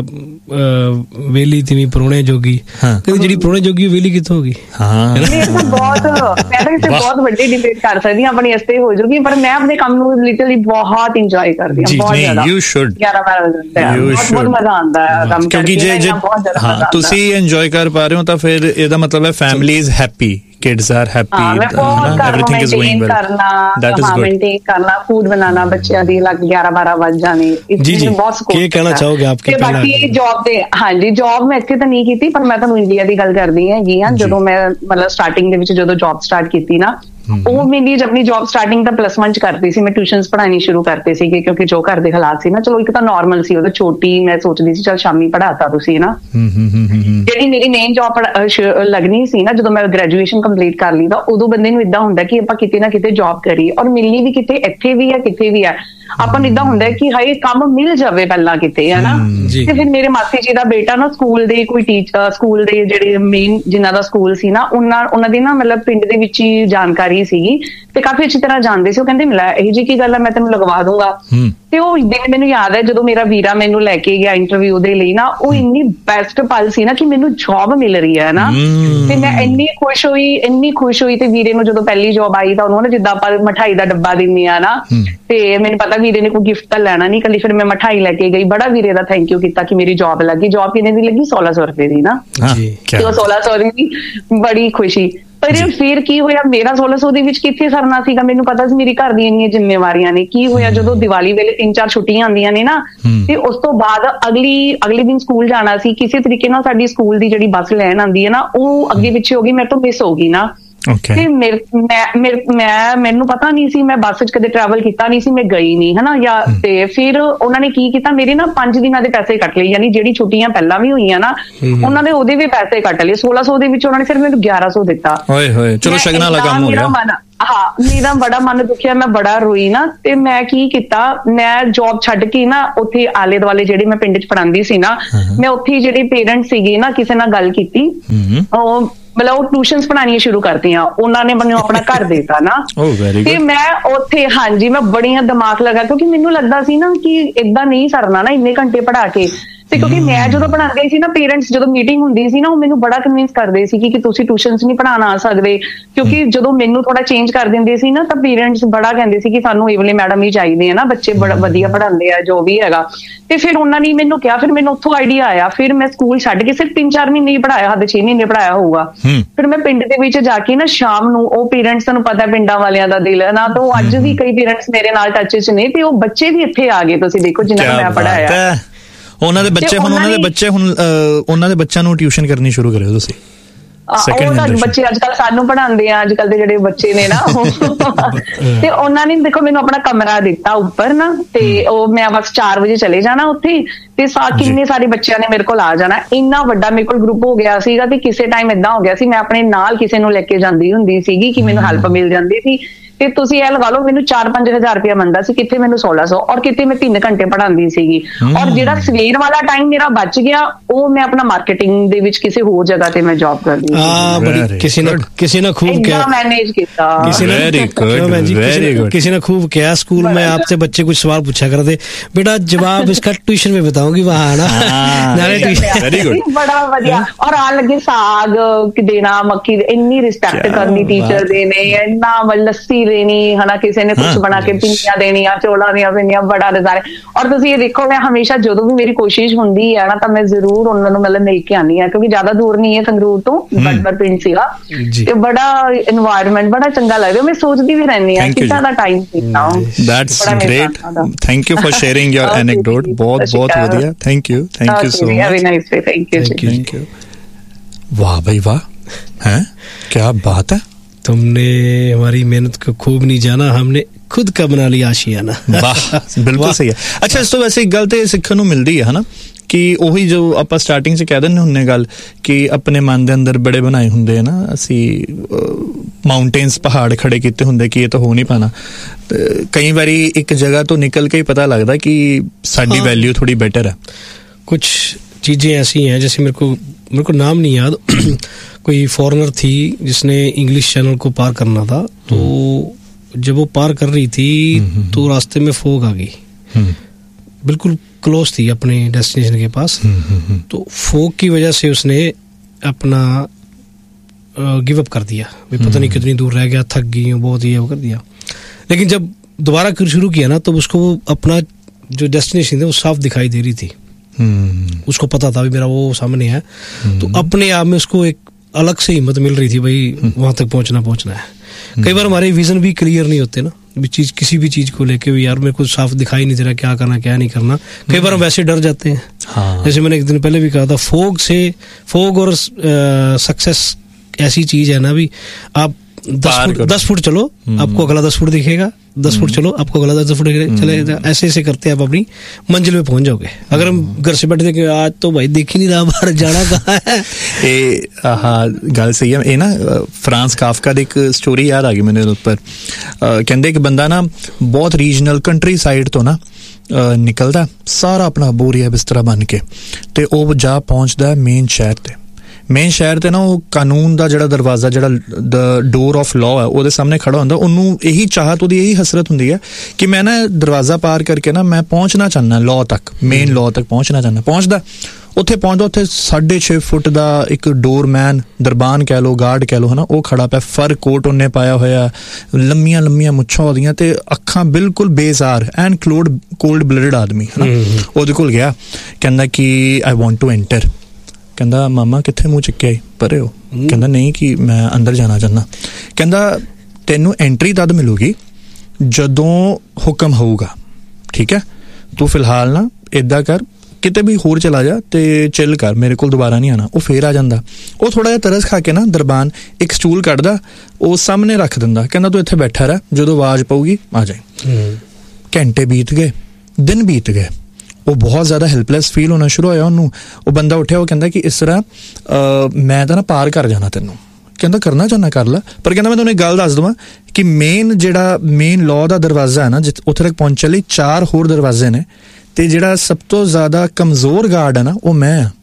ਵੇਲੀ ਤਿਵੀਂ ਪ੍ਰਾਹੁਣੇ ਜੋਗੀ, ਕਹਿੰਦੇ ਜਿਹੜੀ ਪ੍ਰਾਹੁਣੇ ਜੋਗੀ ਵੇਲੀ ਕਿੱਥੋਂ ਹੋ ਗਈ। ਹਾਂ ਬਹੁਤ ਮੈਂ ਤਾਂ ਕਿਸੇ ਬਹੁਤ ਵੱਡੀ ਡਿਬੇਟ ਕਰ ਸਕਦੀ ਹਾਂ ਆਪਣੀ ਵਾਸਤੇ ਹੋ ਜੂਗੀ, ਪਰ ਮੈਂ ਆਪਣੇ ਕੰਮ ਨੂੰ ਲਿਟਰਲੀ ਬਹੁਤ ਇੰਜੋਏ ਕਰਦੀ ਹਾਂ, ਬਹੁਤ ਜ਼ਿਆਦਾ। ਯੂ ਸ਼ੁਡ ਗਿਆਰਾਂ ਬਾਰਾਂ ਵਜੇ ਬਹੁਤ ਮਜ਼ਾ ਆਉਂਦਾ ਹੈ ਕੰਮ ਕਿਉਂਕਿ ਜੇ ਜੇ ਹਾਂ ਤੁਸੀਂ ਇੰਜੋਏ ਕਰ ਪਾ ਰਹੇ ਹੋ ਤਾਂ ਫਿਰ ਇਹਦਾ ਮਤਲਬ ਹੈ family is happy, kids are happy, everything is going well, that is good। Maintain करना, फूड बनाना, बच्चों दी लग ग्यारह बारह बज जाने, इसमें बहुत सपोर्ट। क्या कहना चाहोगे आप? ਤੇ ਬਾਕੀ ਜੌਬ ਤੇ ਹਾਂਜੀ ਜੌਬ ਮੈਂ ਇੱਥੇ ਤਾਂ ਨਹੀਂ ਕੀਤੀ, ਪਰ ਮੈਂ ਤੁਹਾਨੂੰ ਇੰਡੀਆ ਦੀ ਗੱਲ ਕਰਦੀ ਹੈਗੀ ਆ। ਜਦੋਂ ਮੈਂ ਮਤਲਬ ਸਟਾਰਟਿੰਗ ਦੇ ਵਿੱਚ ਜਦੋਂ ਜੌਬ ਸਟਾਰਟ ਕੀਤੀ ਨਾ, ਉਹ ਮੇਰੀ ਆਪਣੀ ਜੌਬ ਸਟਾਰਟਿੰਗ ਤਾਂ ਪਲੱਸ ਵਨ ਚ ਕਰਦੀ ਸੀ, ਮੈਂ ਟਿਊਸ਼ਨਸ ਪੜ੍ਹਾਉਣੀ ਸ਼ੁਰੂ ਕਰਤੇ ਸੀਗੇ, ਕਿਉਂਕਿ ਜੋ ਘਰ ਦੇ ਹਾਲਾਤ ਸੀ ਨਾ, ਚਲੋ ਇੱਕ ਤਾਂ ਨਾਰਮਲ ਸੀ, ਉਹਦਾ ਛੋਟੀ ਮੈਂ ਸੋਚਦੀ ਸੀ ਚਲ ਸ਼ਾਮੀ ਪੜ੍ਹਾਤਾ ਤੁਸੀਂ ਨਾ। ਜਿਹੜੀ ਮੇਰੀ ਮੇਨ ਜੌਬ ਲੱਗਣੀ ਸੀ ਨਾ, ਜਦੋਂ ਮੈਂ ਗ੍ਰੈਜੂਏਸ਼ਨ ਕੰਪਲੀਟ ਕਰ ਲਈ ਤਾਂ ਉਦੋਂ ਬੰਦੇ ਨੂੰ ਏਦਾਂ ਹੁੰਦਾ ਕਿ ਆਪਾਂ ਕਿਤੇ ਨਾ ਕਿਤੇ ਜੌਬ ਕਰੀਏ, ਔਰ ਮਿਲਣੀ ਵੀ ਕਿਤੇ ਇੱਥੇ ਵੀ ਹੈ ਕਿਤੇ ਵੀ ਹੈ। ਆਪਾਂ ਨੂੰ ਏਦਾਂ ਹੁੰਦਾ ਕਿ ਹਾਏ ਕੰਮ ਮਿਲ ਜਾਵੇ ਪਹਿਲਾਂ ਕਿਤੇ, ਹੈ ਨਾ। ਤੇ ਫਿਰ ਮੇਰੇ ਮਾਸੀ ਜੀ ਦਾ ਬੇਟਾ ਨਾ ਸਕੂਲ ਦੇ ਕੋਈ ਟੀਚਰ, ਸਕੂਲ ਦੇ ਜਿਹੜੇ ਮੇਨ ਜਿਨ੍ਹਾਂ ਦਾ ਸਕੂਲ ਸੀ ਨਾ, ਉਹਨਾਂ ਉਹਨਾਂ ਦੀ ਨਾ ਮਤਲਬ ਪਿੰਡ ਦੇ ਵਿੱਚ ਹੀ ਜਾਣਕਾਰੀ ਸੀਗੀ, ਤੇ ਕਾਫੀ ਅੱਛੀ ਤਰ੍ਹਾਂ ਜਾਣਦੇ ਸੀ। ਉਹ ਕਹਿੰਦੇ ਮਿਲਾ ਇਹ ਜੀ ਕੀ ਗੱਲ ਹੈ, ਮੈਂ ਤੈਨੂੰ ਲਗਵਾ ਦੂੰਗਾ। ਤੇ ਉਹ ਦਿਨ ਮੈਨੂੰ ਯਾਦ ਹੈ ਜਦੋਂ ਮੇਰਾ ਵੀਰਾ ਮੈਨੂੰ ਲੈ ਕੇ ਗਿਆ ਇੰਟਰਵਿਊ ਦੇ ਲਈ ਨਾ, ਉਹ ਇੰਨੀ ਬੈਸਟ ਪਲ ਸੀ ਨਾ ਕਿ ਮੈਨੂੰ ਜੌਬ ਮਿਲ ਰਹੀ ਹੈ ਨਾ, ਤੇ ਮੈਂ ਇੰਨੀ ਖੁਸ਼ ਹੋਈ ਇੰਨੀ ਖੁਸ਼ ਹੋਈ। ਤੇ ਵੀਰੇ ਨੂੰ ਜਦੋਂ ਪਹਿਲੀ ਜੌਬ ਆਈ ਤਾਂ ਉਹਨੂੰ ਨਾ ਜਿੱਦਾਂ ਆਪਾਂ ਮਿਠਾਈ ਦਾ ਡੱਬਾ ਦਿੰਦੇ ਆ ਨਾ, ਤੇ ਮੈਨੂੰ ਪਤਾ ਵੀਰੇ ਨੇ ਕੋਈ ਗਿਫਟ ਤਾਂ ਲੈਣਾ ਨਹੀਂ, ਕੱਲੀ ਫਿਰ ਮੈਂ ਮਿਠਾਈ ਲੈ ਕੇ ਗਈ, ਬੜਾ ਵੀਰੇ ਦਾ ਥੈਂਕ ਯੂ ਕੀਤਾ ਕਿ ਮੇਰੀ ਜੌਬ ਲੱਗੀ। ਜੌਬ ਕਿੰਨੇ ਦੀ ਲੱਗੀ? ਸੋਲਾਂ ਸੌ ਰੁਪਏ ਦੀ ਨਾ, ਤੇ ਉਹ ਸੋਲਾਂ ਸੌ ਦੀ ਬੜੀ ਖੁਸ਼ੀ। ਪਰ ਫਿਰ ਕੀ ਹੋਇਆ, ਮੇਰਾ ਸੋਲਾਂ ਸੌ ਦੇ ਵਿੱਚ ਕਿੱਥੇ ਸਰਨਾ ਸੀਗਾ, ਮੈਨੂੰ ਪਤਾ ਸੀ ਮੇਰੀ ਘਰ ਦੀਆਂ ਇੰਨੀਆਂ ਜ਼ਿੰਮੇਵਾਰੀਆਂ ਨੇ। ਕੀ ਹੋਇਆ ਜਦੋਂ ਦੀਵਾਲੀ ਵੇਲੇ ਤਿੰਨ ਚਾਰ ਛੁੱਟੀਆਂ ਆਉਂਦੀਆਂ ਨੇ ਨਾ, ਤੇ ਉਸ ਤੋਂ ਬਾਅਦ ਅਗਲੀ ਅਗਲੇ ਦਿਨ ਸਕੂਲ ਜਾਣਾ ਸੀ, ਕਿਸੇ ਤਰੀਕੇ ਨਾਲ ਸਾਡੀ ਸਕੂਲ ਦੀ ਜਿਹੜੀ ਬੱਸ ਲੈਣ ਆਉਂਦੀ ਹੈ ਨਾ, ਉਹ ਅੱਗੇ ਪਿੱਛੇ ਹੋ ਗਈ, ਮੇਰੇ ਤੋਂ ਮਿਸ ਹੋ ਗਈ ਨਾ। ਤੇ ਮੈਂ ਮੈਨੂੰ ਪਤਾ ਨਹੀਂ ਸੀ, ਮੈਂ ਬੱਸ ਚ ਕਦੇ ਟਰੈਵਲ ਕੀਤਾ ਨਹੀਂ ਸੀ, ਮੈਂ ਗਈ ਨਹੀਂ ਹਨਾ ਜਾਂ। ਤੇ ਫਿਰ ਉਹਨਾਂ ਨੇ ਕੀ ਕੀਤਾ, ਮੇਰੇ ਨਾ ਪੰਜ ਦਿਨਾਂ ਦੇ ਪੈਸੇ ਕੱਟ ਲਏ, ਯਾਨੀ ਜਿਹੜੀ ਛੁੱਟੀਆਂ ਪਹਿਲਾਂ ਵੀ ਹੋਈਆਂ ਨਾ ਉਹਨਾਂ ਦੇ ਉਹਦੇ ਵੀ ਪੈਸੇ ਕੱਟ ਲਏ। ਸੋਲਾਂ ਸੌ ਦੇ ਵਿੱਚ ਉਹਨਾਂ ਨੇ ਫਿਰ ਮੈਨੂੰ ਗਿਆਰਾਂ ਸੌ ਦਿੱਤਾ। ਚਲੋ ਸ਼ਗਨਾਂ ਵਾਲਾ ਕੰਮ ਹੋ ਗਿਆ। ਹਾਂ ਮੇਰਾ ਬੜਾ ਮਨ ਦੁਖਿਆ, ਮੈਂ ਬੜਾ ਰੋਈ ਨਾ। ਤੇ ਮੈਂ ਕੀ ਕੀਤਾ, ਮੈਂ ਜੌਬ ਛੱਡ ਕੇ ਨਾ ਉੱਥੇ ਆਲੇ ਦੁਆਲੇ ਜਿਹੜੇ ਮੈਂ ਪਿੰਡ ਚ ਪੜ੍ਹਾਉਂਦੀ ਸੀ ਨਾ, ਮੈਂ ਉੱਥੇ ਜਿਹੜੇ ਪੇਰੈਂਟਸ ਸੀਗੇ ਨਾ, ਕਿਸੇ ਨਾਲ ਗੱਲ ਕੀਤੀ, ਉਹ ਮਤਲਬ ਉਹ ਟਿਊਸ਼ਨਸ ਪੜ੍ਹਾਉਣੀਆਂ ਸ਼ੁਰੂ ਕਰਤੀਆਂ, ਉਹਨਾਂ ਨੇ ਮੈਨੂੰ ਆਪਣਾ ਘਰ ਦੇਤਾ ਨਾ। ਤੇ ਮੈਂ ਉੱਥੇ ਹਾਂਜੀ ਮੈਂ ਬੜੀਆਂ ਦਿਮਾਗ ਲਗਾ, ਕਿਉਂਕਿ ਮੈਨੂੰ ਲੱਗਦਾ ਸੀ ਨਾ ਕਿ ਏਦਾਂ ਨਹੀਂ ਸਰਨਾ ਨਾ ਇੰਨੇ ਘੰਟੇ ਪੜ੍ਹਾ ਕੇ। ਤੇ ਕਿਉਂਕਿ ਮੈਂ ਜਦੋਂ ਪੜ੍ਹਾਉਂਦੀ ਸੀ ਨਾ, ਪੇਰੈਂਟਸ ਜਦੋਂ ਮੀਟਿੰਗ ਹੁੰਦੀ ਸੀ ਨਾ, ਉਹ ਮੈਨੂੰ ਬੜਾ ਕਨਵਿੰਸ ਕਰਦੇ ਸੀ ਕਿ ਤੁਸੀਂ ਟਿਊਸ਼ਨਸ ਨਹੀਂ ਪੜ੍ਹਾਉਣ ਆ ਸਕਦੇ, ਕਿਉਂਕਿ ਜਦੋਂ ਮੈਨੂੰ ਥੋੜਾ ਚੇਂਜ ਕਰ ਦਿੰਦੇ ਸੀ ਨਾ ਤਾਂ ਪੇਰੈਂਟਸ ਬੜਾ ਕਹਿੰਦੇ ਸੀ ਕਿ ਸਾਨੂੰ ਇਹ ਵਾਲੇ ਮੈਡਮ ਹੀ ਚਾਹੀਦੇ ਆ ਨਾ, ਬੱਚੇ ਬੜਾ ਵਧੀਆ ਪੜ੍ਹਾਉਂਦੇ ਆ ਜੋ ਵੀ ਹੈਗਾ। ਤੇ ਫਿਰ ਉਹਨਾਂ ਨੇ ਮੈਨੂੰ ਕਿਹਾ, ਫਿਰ ਮੈਨੂੰ ਉੱਥੋਂ ਆਈਡੀਆ ਆਇਆ, ਫਿਰ ਮੈਂ ਸਕੂਲ ਛੱਡ ਕੇ ਸਿਰਫ ਤਿੰਨ ਚਾਰ ਮਹੀਨੇ ਹੀ ਪੜ੍ਹਾਇਆ, ਹੱਦ ਛੇ ਮਹੀਨੇ ਪੜ੍ਹਾਇਆ ਹੋਊਗਾ। ਫਿਰ ਮੈਂ ਪਿੰਡ ਦੇ ਵਿੱਚ ਜਾ ਕੇ ਨਾ ਸ਼ਾਮ ਨੂੰ, ਉਹ ਪੇਰੈਂਟਸ ਤੁਹਾਨੂੰ ਪਤਾ ਪਿੰਡਾਂ ਵਾਲਿਆਂ ਦਾ ਦਿਲ ਹੈ ਨਾ, ਤਾਂ ਉਹ ਅੱਜ ਵੀ ਕਈ ਪੇਰੈਂਟਸ ਮੇਰੇ ਨਾਲ ਟੱਚ 'ਚ ਨੇ, ਤੇ ਉਹ ਬੱਚੇ ਵੀ ਇੱਥੇ ਆ ਗਏ, ਤੁਸੀਂ ਦੇਖੋ ਜਿਨ੍ਹਾਂ ਨੂੰ ਮੈਂ ਪੜ੍ਹਾਇਆ। ਉਹਨਾਂ ਦੇ ਬੱਚੇ ਹੁਣ ਉਹਨਾਂ ਦੇ ਬੱਚੇ ਹੁਣ ਉਹਨਾਂ ਦੇ ਬੱਚਿਆਂ ਨੂੰ ਟਿਊਸ਼ਨ ਕਰਨੀ ਸ਼ੁਰੂ ਕਰਿਓ ਤੁਸੀਂ। ਉਹ ਤਾਂ ਬੱਚੇ ਅੱਜ ਕੱਲ ਸਾਨੂੰ ਪੜ੍ਹਾਉਂਦੇ ਆ, ਅੱਜ ਕੱਲ ਦੇ ਜਿਹੜੇ ਬੱਚੇ ਨੇ ਨਾ ਤੇ ਉਹਨਾਂ ਨੇ ਦੇਖੋ ਮੈਨੂੰ ਆਪਣਾ ਕਮਰਾ ਦਿੱਤਾ ਉੱਪਰ ਨਾ, ਤੇ ਉਹ ਮੈਂ ਬਸ ਚਾਰ ਵਜੇ ਚਲੇ ਜਾਣਾ ਉੱਥੇ, ਤੇ ਕਿੰਨੇ ਸਾਰੇ ਬੱਚਿਆਂ ਨੇ ਮੇਰੇ ਕੋਲ ਆ ਜਾਣਾ। ਇੰਨਾ ਵੱਡਾ ਮੇਰੇ ਕੋਲ ਗਰੁੱਪ ਹੋ ਗਿਆ ਸੀਗਾ, ਤੇ ਕਿਸੇ ਟਾਈਮ ਏਦਾਂ ਹੋ ਗਿਆ ਸੀ ਮੈਂ ਆਪਣੇ ਨਾਲ ਕਿਸੇ ਨੂੰ ਲੈ ਕੇ ਜਾਂਦੀ ਹੁੰਦੀ ਸੀਗੀ ਕਿ ਮੈਨੂੰ ਹੈਲਪ ਮਿਲ ਜਾਂਦੀ ਸੀ। ਤੇ ਤੁਸੀਂ ਇਹ ਲਗਾ ਲਓ ਮੈਨੂੰ ਚਾਰ ਪੰਜ ਹਜ਼ਾਰ ਰੁਪਇਆ ਮਿਲਦਾ ਸੀ, ਕਿੱਥੇ ਮੈਨੂੰ ਸੋਲਾਂ ਸੌ, ਔਰ ਕਿਤੇ ਮੈਂ ਤਿੰਨ ਘੰਟੇ ਪੜ੍ਹਾਉਂਦੀ ਸੀਗੀ। ਔਰ ਜਿਹੜਾ ਸਵੇਰ ਵਾਲਾ ਟਾਈਮ ਮੇਰਾ ਬਚ ਗਿਆ, ਉਹ ਮੈਂ ਆਪਣਾ ਮਾਰਕੀਟਿੰਗ ਦੇ ਵਿੱਚ ਕਿਸੇ ਹੋਰ ਜਗ੍ਹਾ ਤੇ ਮੈਂ ਜੌਬ ਕਰਦੀ ਸੀ। ਹਾਂ ਬੜੀ ਕਿਸੇ ਨੇ ਕਿਸੇ ने खूब क्या मैनेज किया, किसी ने वेरी गुड वेरी गुड किसी ने खूब किया। स्कूल में आपसे बच्चे कुछ सवाल पूछा करते, बेटा जवाब इसका ट्यूशन में बताऊंगी वहाँ ना। वेरी गुड, बड़ा बढ़िया। और आन लगे साग देना, मक्की, इन्नी रिस्पेक्ट करनी टीचर देने, इन्ना लस्सी देनी है ना, किसी ने कुछ बना के पिंनियां देनियां, चौलां ਦੀਆਂ ਪਿੰਨੀਆਂ, ਬੜਾ ਨਜ਼ਾਰਾ। ਔਰ ਤੁਸੀਂ ਇਹ ਦੇਖੋ ਮੈਂ ਹਮੇਸ਼ਾ ਜਦੋਂ ਵੀ ਮੇਰੀ ਕੋਸ਼ਿਸ਼ ਹੁੰਦੀ ਹੈ ਨਾ, ਤਾਂ ਮੈਂ ਜ਼ਰੂਰ ਉਹਨਾਂ ਨੂੰ ਮਤਲਬ ਮਿਲ ਕੇ ਆਉਂਦੀ ਹਾਂ, ਕਿਉਂਕਿ ਜ਼ਿਆਦਾ ਦੂਰ ਨਹੀਂ ਹੈ ਸੰਗਰੂਰ ਤੋਂ, ਬਟਬਰ ਪਿੰਡ ਸੀਗਾ, ਤੇ ਬੜਾ এনवायरमेंट ਬੜਾ ਚੰਗਾ ਲੱਗਦਾ। ਮੈਂ ਸੋਚਦੀ ਵੀ ਰਹਿੰਦੀ ਹਾਂ ਕਿੱਦਾਂ ਦਾ ਟਾਈਮ ਸੀਗਾ। That's great, thank you for sharing your anecdote. ਬਹੁਤ ਬਹੁਤ ਵਧੀਆ, thank you thank you so much. Have a nice day, thank you thank you. वाह भाई वाह, हैं क्या बात है। तुमने हमारी मेहनत को खूब नहीं जाना, हमने खुद का बना लिया आशियाना। वाह, बिल्कुल सही है। अच्छा, इस तो वैसे एक गल ते सिੱਖਣ ਨੂੰ ਮਿਲਦੀ ਹੈ ਹਨਾ, ਕਿ ਉਹੀ ਜੋ ਆਪਾਂ ਸਟਾਰਟਿੰਗ 'ਚ ਕਹਿ ਦਿੰਦੇ ਹੁੰਦੇ ਗੱਲ ਕਿ ਆਪਣੇ ਮਨ ਦੇ ਅੰਦਰ ਬੜੇ ਬਣਾਏ ਹੁੰਦੇ ਆ ਨਾ ਅਸੀਂ, ਮਾਊਂਟੇਨਸ ਪਹਾੜ ਖੜੇ ਕੀਤੇ ਹੁੰਦੇ ਕਿ ਇਹ ਤਾਂ ਹੋ ਨਹੀਂ ਪਾਣਾ। ਕਈ ਵਾਰੀ ਇੱਕ ਜਗ੍ਹਾ ਤੋਂ ਨਿਕਲ ਕੇ ਹੀ ਪਤਾ ਲੱਗਦਾ ਕਿ ਸਾਡੀ ਵੈਲਿਊ ਥੋੜੀ ਬੈਟਰ ਹੈ। कुछ चीज़ें ऐसी हैं, जैसे मेरे को मेरे को नाम नहीं याद, कोई फॉरेनर थी जिसने इंग्लिश चैनल को पार करना था, तो जब वो पार कर रही थी तो रास्ते में फोग आ गई, बिल्कुल क्लोज थी अपने डेस्टिनेशन के पास। तो फोग की वजह से उसने अपना गिव अप कर दिया, पता नहीं कितनी दूर रह गया, थक गई बहुत, ये वो कर दिया। लेकिन जब दोबारा शुरू किया ना, तो उसको अपना जो डेस्टिनेशन था वो साफ दिखाई दे रही थी। Hmm. उसको पता था भी मेरा वो सामने है। hmm. तो अपने आप में उसको एक अलग से हिम्मत मिल रही थी, भाई hmm. वहां तक पहुंचना पहुंचना है। hmm. कई बार हमारे विजन भी क्लियर नहीं होते ना, चीज किसी भी चीज को लेके भी, यार मेरे को साफ दिखाई नहीं दे रहा क्या करना क्या नहीं करना। कई hmm. बार हम वैसे डर जाते हैं। हाँ. जैसे मैंने एक दिन पहले भी कहा था, फोग से फोग और सक्सेस ऐसी चीज है ना, भी आप दस फुट दस फुट चलो आपको अगला दस फुट दिखेगा, दस फुट चलो आपको अगला दस फुट चले, ऐसे ऐसे करते आप अपनी मंजिल पे पहुंच जाओगे। अगर हम घर से बैठे देखें आज तो भाई देख ही नहीं रहा बाहर जाना कहाँ है। ਇਹ ਹਾਂ ਗੱਲ ਸਹੀ ਹੈ। ਇਹ ਨਾ ਫਰਾਂਸ ਕਾਫਕਾ ਦੀ ਇੱਕ ਸਟੋਰੀ ਯਾਦ ਆ ਗਈ ਮੈਨੂੰ ਉੱਪਰ। ਕਹਿੰਦੇ ਇੱਕ ਬੰਦਾ ਨਾ ਬਹੁਤ ਰੀਜਨਲ ਕੰਟਰੀ ਸਾਈਡ ਤੋਂ ਨਾ ਨਿਕਲਦਾ ਸਾਰਾ ਆਪਣਾ ਬੋਰੀਆ ਬਿਸਤਰਾ ਬਣ ਕੇ, ਤੇ ਉਹ ਜਾ ਪਹੁੰਚਦਾ ਮੇਨ ਸ਼ਹਿਰ ਤੇ। ਮੇਨ ਸ਼ਹਿਰ ਤੇ ਨਾ ਉਹ ਕਾਨੂੰਨ ਦਾ ਜਿਹੜਾ ਦਰਵਾਜ਼ਾ, ਜਿਹੜਾ ਦ ਡੋਰ ਆਫ ਲਾਅ ਹੈ, ਉਹਦੇ ਸਾਹਮਣੇ ਖੜਾ ਹੁੰਦਾ। ਉਹਨੂੰ ਇਹੀ ਚਾਹਤ, ਉਹਦੀ ਇਹੀ ਹਸਰਤ ਹੁੰਦੀ ਹੈ ਕਿ ਮੈਂ ਨਾ ਦਰਵਾਜ਼ਾ ਪਾਰ ਕਰਕੇ ਨਾ ਮੈਂ ਪਹੁੰਚਣਾ ਚਾਹੁੰਦਾ ਲਾਅ ਤੱਕ, ਮੇਨ ਲਾਅ ਤੱਕ ਪਹੁੰਚਣਾ ਚਾਹੁੰਦਾ। ਪਹੁੰਚਦਾ ਉੱਥੇ ਪਹੁੰਚਦਾ, ਉੱਥੇ ਸਾਢੇ ਛੇ ਫੁੱਟ ਦਾ ਇੱਕ ਡੋਰਮੈਨ, ਦਰਬਾਨ ਕਹਿ ਲਓ, ਗਾਰਡ ਕਹਿ ਲਓ ਹੈ ਨਾ, ਉਹ ਖੜਾ ਪਿਆ। ਫਰ ਕੋਟ ਉਹਨੇ ਪਾਇਆ ਹੋਇਆ, ਲੰਮੀਆਂ ਲੰਮੀਆਂ ਮੁੱਛਾਂ ਉਹਦੀਆਂ, ਤੇ ਅੱਖਾਂ ਬਿਲਕੁਲ ਬੇਜ਼ਾਰ, ਐਂਡ ਕਲੋਡ ਕੋਲਡ ਬਲੱਡਡ ਆਦਮੀ ਹੈ ਨਾ। ਉਹਦੇ ਕੋਲ ਗਿਆ, ਕਹਿੰਦਾ ਕਿ ਆਈ ਵਾਂਟ ਟੂ ਐਂਟਰ। ਕਹਿੰਦਾ ਮਾਮਾ ਕਿੱਥੇ ਮੂੰਹ ਚੱਕਿਆ ਈ, ਪਰੇ ਹੋ। ਕਹਿੰਦਾ ਨਹੀਂ ਕਿ ਮੈਂ ਅੰਦਰ ਜਾਣਾ ਚਾਹੁੰਦਾ। ਕਹਿੰਦਾ ਤੈਨੂੰ ਐਂਟਰੀ ਤਦ ਮਿਲੂਗੀ ਜਦੋਂ ਹੁਕਮ ਹੋਊਗਾ, ਠੀਕ ਹੈ। ਤੂੰ ਫਿਲਹਾਲ ਨਾ ਇੱਦਾਂ ਕਰ, ਕਿਤੇ ਵੀ ਹੋਰ ਚਲਾ ਜਾ ਤੇ ਚਿੱਲ ਕਰ, ਮੇਰੇ ਕੋਲ ਦੁਬਾਰਾ ਨਹੀਂ ਆਉਣਾ। ਉਹ ਫੇਰ ਆ ਜਾਂਦਾ। ਉਹ ਥੋੜਾ ਜਿਹਾ ਤਰਸ ਖਾ ਕੇ ਨਾ ਦਰਬਾਨ ਇੱਕ ਸਟੂਲ ਕੱਢਦਾ, ਉਹ ਸਾਹਮਣੇ ਰੱਖ ਦਿੰਦਾ। ਕਹਿੰਦਾ ਤੂੰ ਇੱਥੇ ਬੈਠਾ ਰਹਿ, ਜਦੋਂ ਆਵਾਜ਼ ਪਊਗੀ ਆ ਜਾਏ। ਘੰਟੇ ਬੀਤ ਗਏ, ਦਿਨ ਬੀਤ ਗਏ। ਉਹ ਬਹੁਤ ਜ਼ਿਆਦਾ ਹੈਲਪਲੈਸ ਫੀਲ ਹੋਣਾ ਸ਼ੁਰੂ ਹੋਇਆ ਉਹਨੂੰ। ਉਹ ਬੰਦਾ ਉੱਠਿਆ, ਉਹ ਕਹਿੰਦਾ ਕਿ ਇਸ ਤਰ੍ਹਾਂ ਮੈਂ ਤਾਂ ਨਾ ਪਾਰ ਕਰ ਜਾਣਾ ਤੈਨੂੰ। ਕਹਿੰਦਾ ਕਰਨਾ ਚਾਹੁੰਦਾ ਕਰ ਲਾ, ਪਰ ਕਹਿੰਦਾ ਮੈਂ ਤੁਹਾਨੂੰ ਇੱਕ ਗੱਲ ਦੱਸ ਦੇਵਾਂ ਕਿ ਮੇਨ ਜਿਹੜਾ ਮੇਨ ਲਾਅ ਦਾ ਦਰਵਾਜ਼ਾ ਹੈ ਨਾ, ਜਿੱਥੇ ਉੱਥੇ ਤੱਕ ਪਹੁੰਚਣ ਲਈ ਚਾਰ ਹੋਰ ਦਰਵਾਜ਼ੇ ਨੇ, ਤੇ ਜਿਹੜਾ ਸਭ ਤੋਂ ਜ਼ਿਆਦਾ ਕਮਜ਼ੋਰ ਗਾਰਡ ਹੈ ਨਾ ਉਹ ਮੈਂ ਹਾਂ।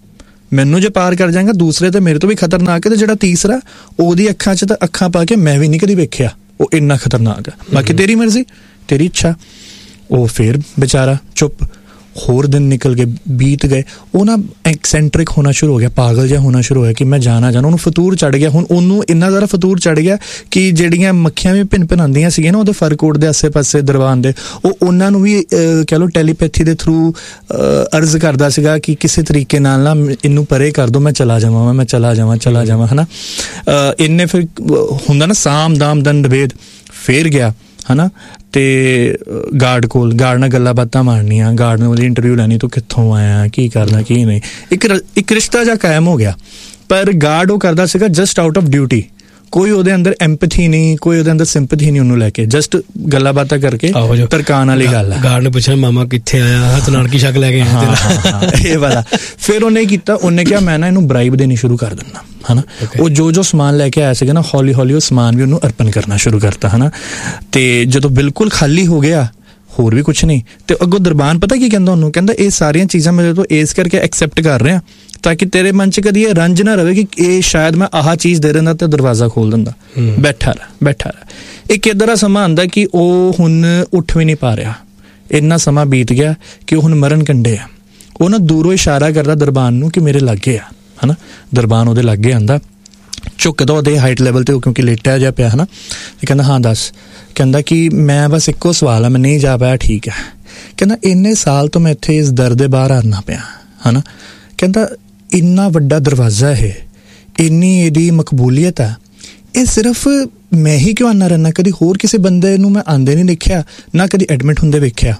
ਮੈਨੂੰ ਜੇ ਪਾਰ ਕਰ ਜਾਏਗਾ ਦੂਸਰੇ ਤੇ ਮੇਰੇ ਤੋਂ ਵੀ ਖਤਰਨਾਕ ਹੈ, ਤੇ ਜਿਹੜਾ ਤੀਸਰਾ ਉਹਦੀ ਅੱਖਾਂ 'ਚ ਤਾਂ ਅੱਖਾਂ ਪਾ ਕੇ ਮੈਂ ਵੀ ਨਹੀਂ ਕਦੀ ਵੇਖਿਆ, ਉਹ ਇੰਨਾ ਖਤਰਨਾਕ ਹੈ। ਬਾਕੀ ਤੇਰੀ ਮਰਜ਼ੀ, ਤੇਰੀ ਇੱਛਾ। ਉਹ ਫਿਰ ਵਿਚਾਰਾ ਚੁੱਪ। ਹੋਰ ਦਿਨ ਨਿਕਲ ਗਏ, ਬੀਤ ਗਏ। ਉਹ ਨਾ ਐਕਸੈਂਟਰਿਕ ਹੋਣਾ ਸ਼ੁਰੂ ਹੋ ਗਿਆ, ਪਾਗਲ ਜਿਹਾ ਹੋਣਾ ਸ਼ੁਰੂ ਹੋਇਆ ਕਿ ਮੈਂ ਜਾਣਾ ਜਾਣਾ। ਉਹਨੂੰ ਫਤੂਰ ਚੜ੍ਹ ਗਿਆ। ਹੁਣ ਉਹਨੂੰ ਇੰਨਾ ਜ਼ਿਆਦਾ ਫਤੂਰ ਚੜ੍ਹ ਗਿਆ ਕਿ ਜਿਹੜੀਆਂ ਮੱਖੀਆਂ ਵੀ ਭਿੰਨ ਭਿੰਨ ਆਉਂਦੀਆਂ ਸੀਗੀਆਂ ਨਾ ਉਹਦੇ ਫਰ ਕੋਟ ਦੇ ਆਸੇ ਪਾਸੇ ਦਰਬਾਨ ਦੇ, ਉਹ ਉਹਨਾਂ ਨੂੰ ਵੀ ਕਹਿ ਲਓ ਟੈਲੀਪੈਥੀ ਦੇ ਥਰੂ ਅਰਜ਼ ਕਰਦਾ ਸੀਗਾ ਕਿ ਕਿਸੇ ਤਰੀਕੇ ਨਾਲ ਨਾ ਇਹਨੂੰ ਪਰੇ ਕਰ ਦਿਓ, ਮੈਂ ਚਲਾ ਜਾਵਾਂ, ਮੈਂ ਚਲਾ ਜਾਵਾਂ ਚਲਾ ਜਾਵਾਂ ਹੈ ਨਾ। ਇੰਨੇ ਫਿਰ ਹੁੰਦਾ ਨਾ ਸਾਮ ਦਾਮ ਦੰਡ ਭੇਦ। ਫਿਰ ਗਿਆ ਹੈ ਨਾ, ਤੇ ਗਾਰਡ ਕੋਲ, ਗਾਰਡ ਨਾਲ ਗੱਲਾਂ ਬਾਤਾਂ ਮਾਰਨੀਆਂ, ਗਾਰਡ ਨੇ ਉਹਦੀ ਇੰਟਰਵਿਊ ਲੈਣੀ, ਤੂੰ ਕਿੱਥੋਂ ਆਇਆ, ਕੀ ਕਰਨਾ ਕੀ ਨਹੀਂ। ਇੱਕ ਇੱਕ ਰਿਸ਼ਤਾ ਜਿਹਾ ਕਾਇਮ ਹੋ ਗਿਆ। ਪਰ ਗਾਰਡ ਉਹ ਕਰਦਾ ਸੀਗਾ ਜਸਟ ਆਊਟ ਆਫ ਡਿਊਟੀ। ਕੋਈ ਉਹਦੇ ਅੰਦਰ ਐਂਪਥੀ ਨਹੀਂ, ਕੋਈ ਉਹਦੇ ਅੰਦਰ ਸਿੰਪਥੀ ਨਹੀਂ ਉਹਨੂੰ ਲੈ ਕੇ, ਜਸਟ ਗੱਲਾਂ ਬਾਤਾਂ ਕਰਕੇ ਤਰਕਾਨ ਵਾਲੀ ਗੱਲ ਹੈ। ਗਾਰਡ ਨੇ ਪੁੱਛਿਆ ਮਾਮਾ ਕਿੱਥੇ ਆਇਆ, ਹੱਥ ਨਾਲ ਕੀ ਸ਼ੱਕ ਲੈ ਕੇ ਆਇਆ, ਇਹ ਵਾਲਾ। ਫਿਰ ਉਹਨੇ ਕੀਤਾ, ਉਹਨੇ ਕਿਹਾ ਮੈਂ ਨਾ ਇਹਨੂੰ ਬਰਾਈਬ ਦੇਣੀ ਸ਼ੁਰੂ ਕਰ ਦਿੰਦਾ ਹੈ ਨਾ। ਉਹ ਜੋ ਜੋ ਸਮਾਨ ਲੈ ਕੇ ਆਇਆ ਸੀਗਾ ਨਾ, ਹੌਲੀ ਹੌਲੀ ਉਹ ਸਮਾਨ ਵੀ ਉਹਨੂੰ ਅਰਪਣ ਕਰਨਾ ਸ਼ੁਰੂ ਕਰਤਾ ਹੈ ਨਾ। ਤੇ ਜਦੋਂ ਬਿਲਕੁਲ ਖਾਲੀ ਹੋ ਗਿਆ, ਹੋਰ ਵੀ ਕੁਛ ਨਹੀਂ, ਤੇ ਅੱਗੋਂ ਦਰਬਾਨ ਪਤਾ ਕੀ ਕਹਿੰਦਾ ਉਹਨੂੰ, ਕਹਿੰਦਾ ਇਹ ਸਾਰੀਆਂ ਚੀਜ਼ਾਂ ਮੇਰੇ ਤੋਂ ਇਸ ਕਰਕੇ ਐਕਸੈਪਟ ਕਰ ਰਿਹਾ ਤਾਂ ਕਿ ਤੇਰੇ ਮਨ 'ਚ ਕਦੀ ਇਹ ਰੰਜ ਨਾ ਰਵੇ ਕਿ ਇਹ ਸ਼ਾਇਦ ਮੈਂ ਆਹ ਚੀਜ਼ ਦੇ ਦਿੰਦਾ ਤੇ ਦਰਵਾਜ਼ਾ ਖੋਲ ਦਿੰਦਾ। ਬੈਠਾ ਰਹਿ ਬੈਠਾ ਰਹਿ। ਇੱਕ ਇੱਦਾਂ ਦਾ ਸਮਾਂ ਆਉਂਦਾ ਕਿ ਉਹ ਹੁਣ ਉੱਠ ਵੀ ਨਹੀਂ ਪਾ ਰਿਹਾ। ਇੰਨਾ ਸਮਾਂ ਬੀਤ ਗਿਆ ਕਿ ਉਹ ਹੁਣ ਮਰਨ ਕੰਢੇ ਆ। ਉਹ ਨਾ ਦੂਰੋਂ ਇਸ਼ਾਰਾ ਕਰਦਾ ਦਰਬਾਨ ਨੂੰ ਕਿ ਮੇਰੇ ਲਾਗੇ ਆ ਹੈ ਨਾ। ਦਰਬਾਨ ਉਹਦੇ ਲਾਗੇ ਆਉਂਦਾ, ਝੁਕਦਾ ਉਹਦੇ ਹਾਈਟ ਲੈਵਲ 'ਤੇ, ਉਹ ਕਿਉਂਕਿ ਲੇਟਿਆ ਜਿਹਾ ਪਿਆ ਹੈ ਨਾ। ਤੇ ਕਹਿੰਦਾ ਹਾਂ ਦੱਸ। ਕਹਿੰਦਾ ਕਿ ਮੈਂ ਬਸ ਇੱਕੋ ਸਵਾਲ ਆ, ਮੈਂ ਨਹੀਂ ਜਾ ਪਾਇਆ, ਠੀਕ ਹੈ। ਕਹਿੰਦਾ ਇੰਨੇ ਸਾਲ ਤੋਂ ਮੈਂ ਇੱਥੇ ਇਸ ਦਰ ਦੇ ਬਾਹਰ ਆਉਣਾ ਪਿਆ ਹੈ ਨਾ। ਕਹਿੰਦਾ ਇੰਨਾ ਵੱਡਾ ਦਰਵਾਜ਼ਾ ਇਹ, ਇੰਨੀ ਇਹਦੀ ਮਕਬੂਲੀਅਤ ਹੈ, ਇਹ ਸਿਰਫ ਮੈਂ ਹੀ ਕਿਉਂ ਆਉਂਦਾ ਰਹਿੰਦਾ, ਕਦੀ ਹੋਰ ਕਿਸੇ ਬੰਦੇ ਨੂੰ ਮੈਂ ਆਉਂਦੇ ਨਹੀਂ ਦੇਖਿਆ, ਨਾ ਕਦੀ ਐਡਮਿਟ ਹੁੰਦੇ ਵੇਖਿਆ।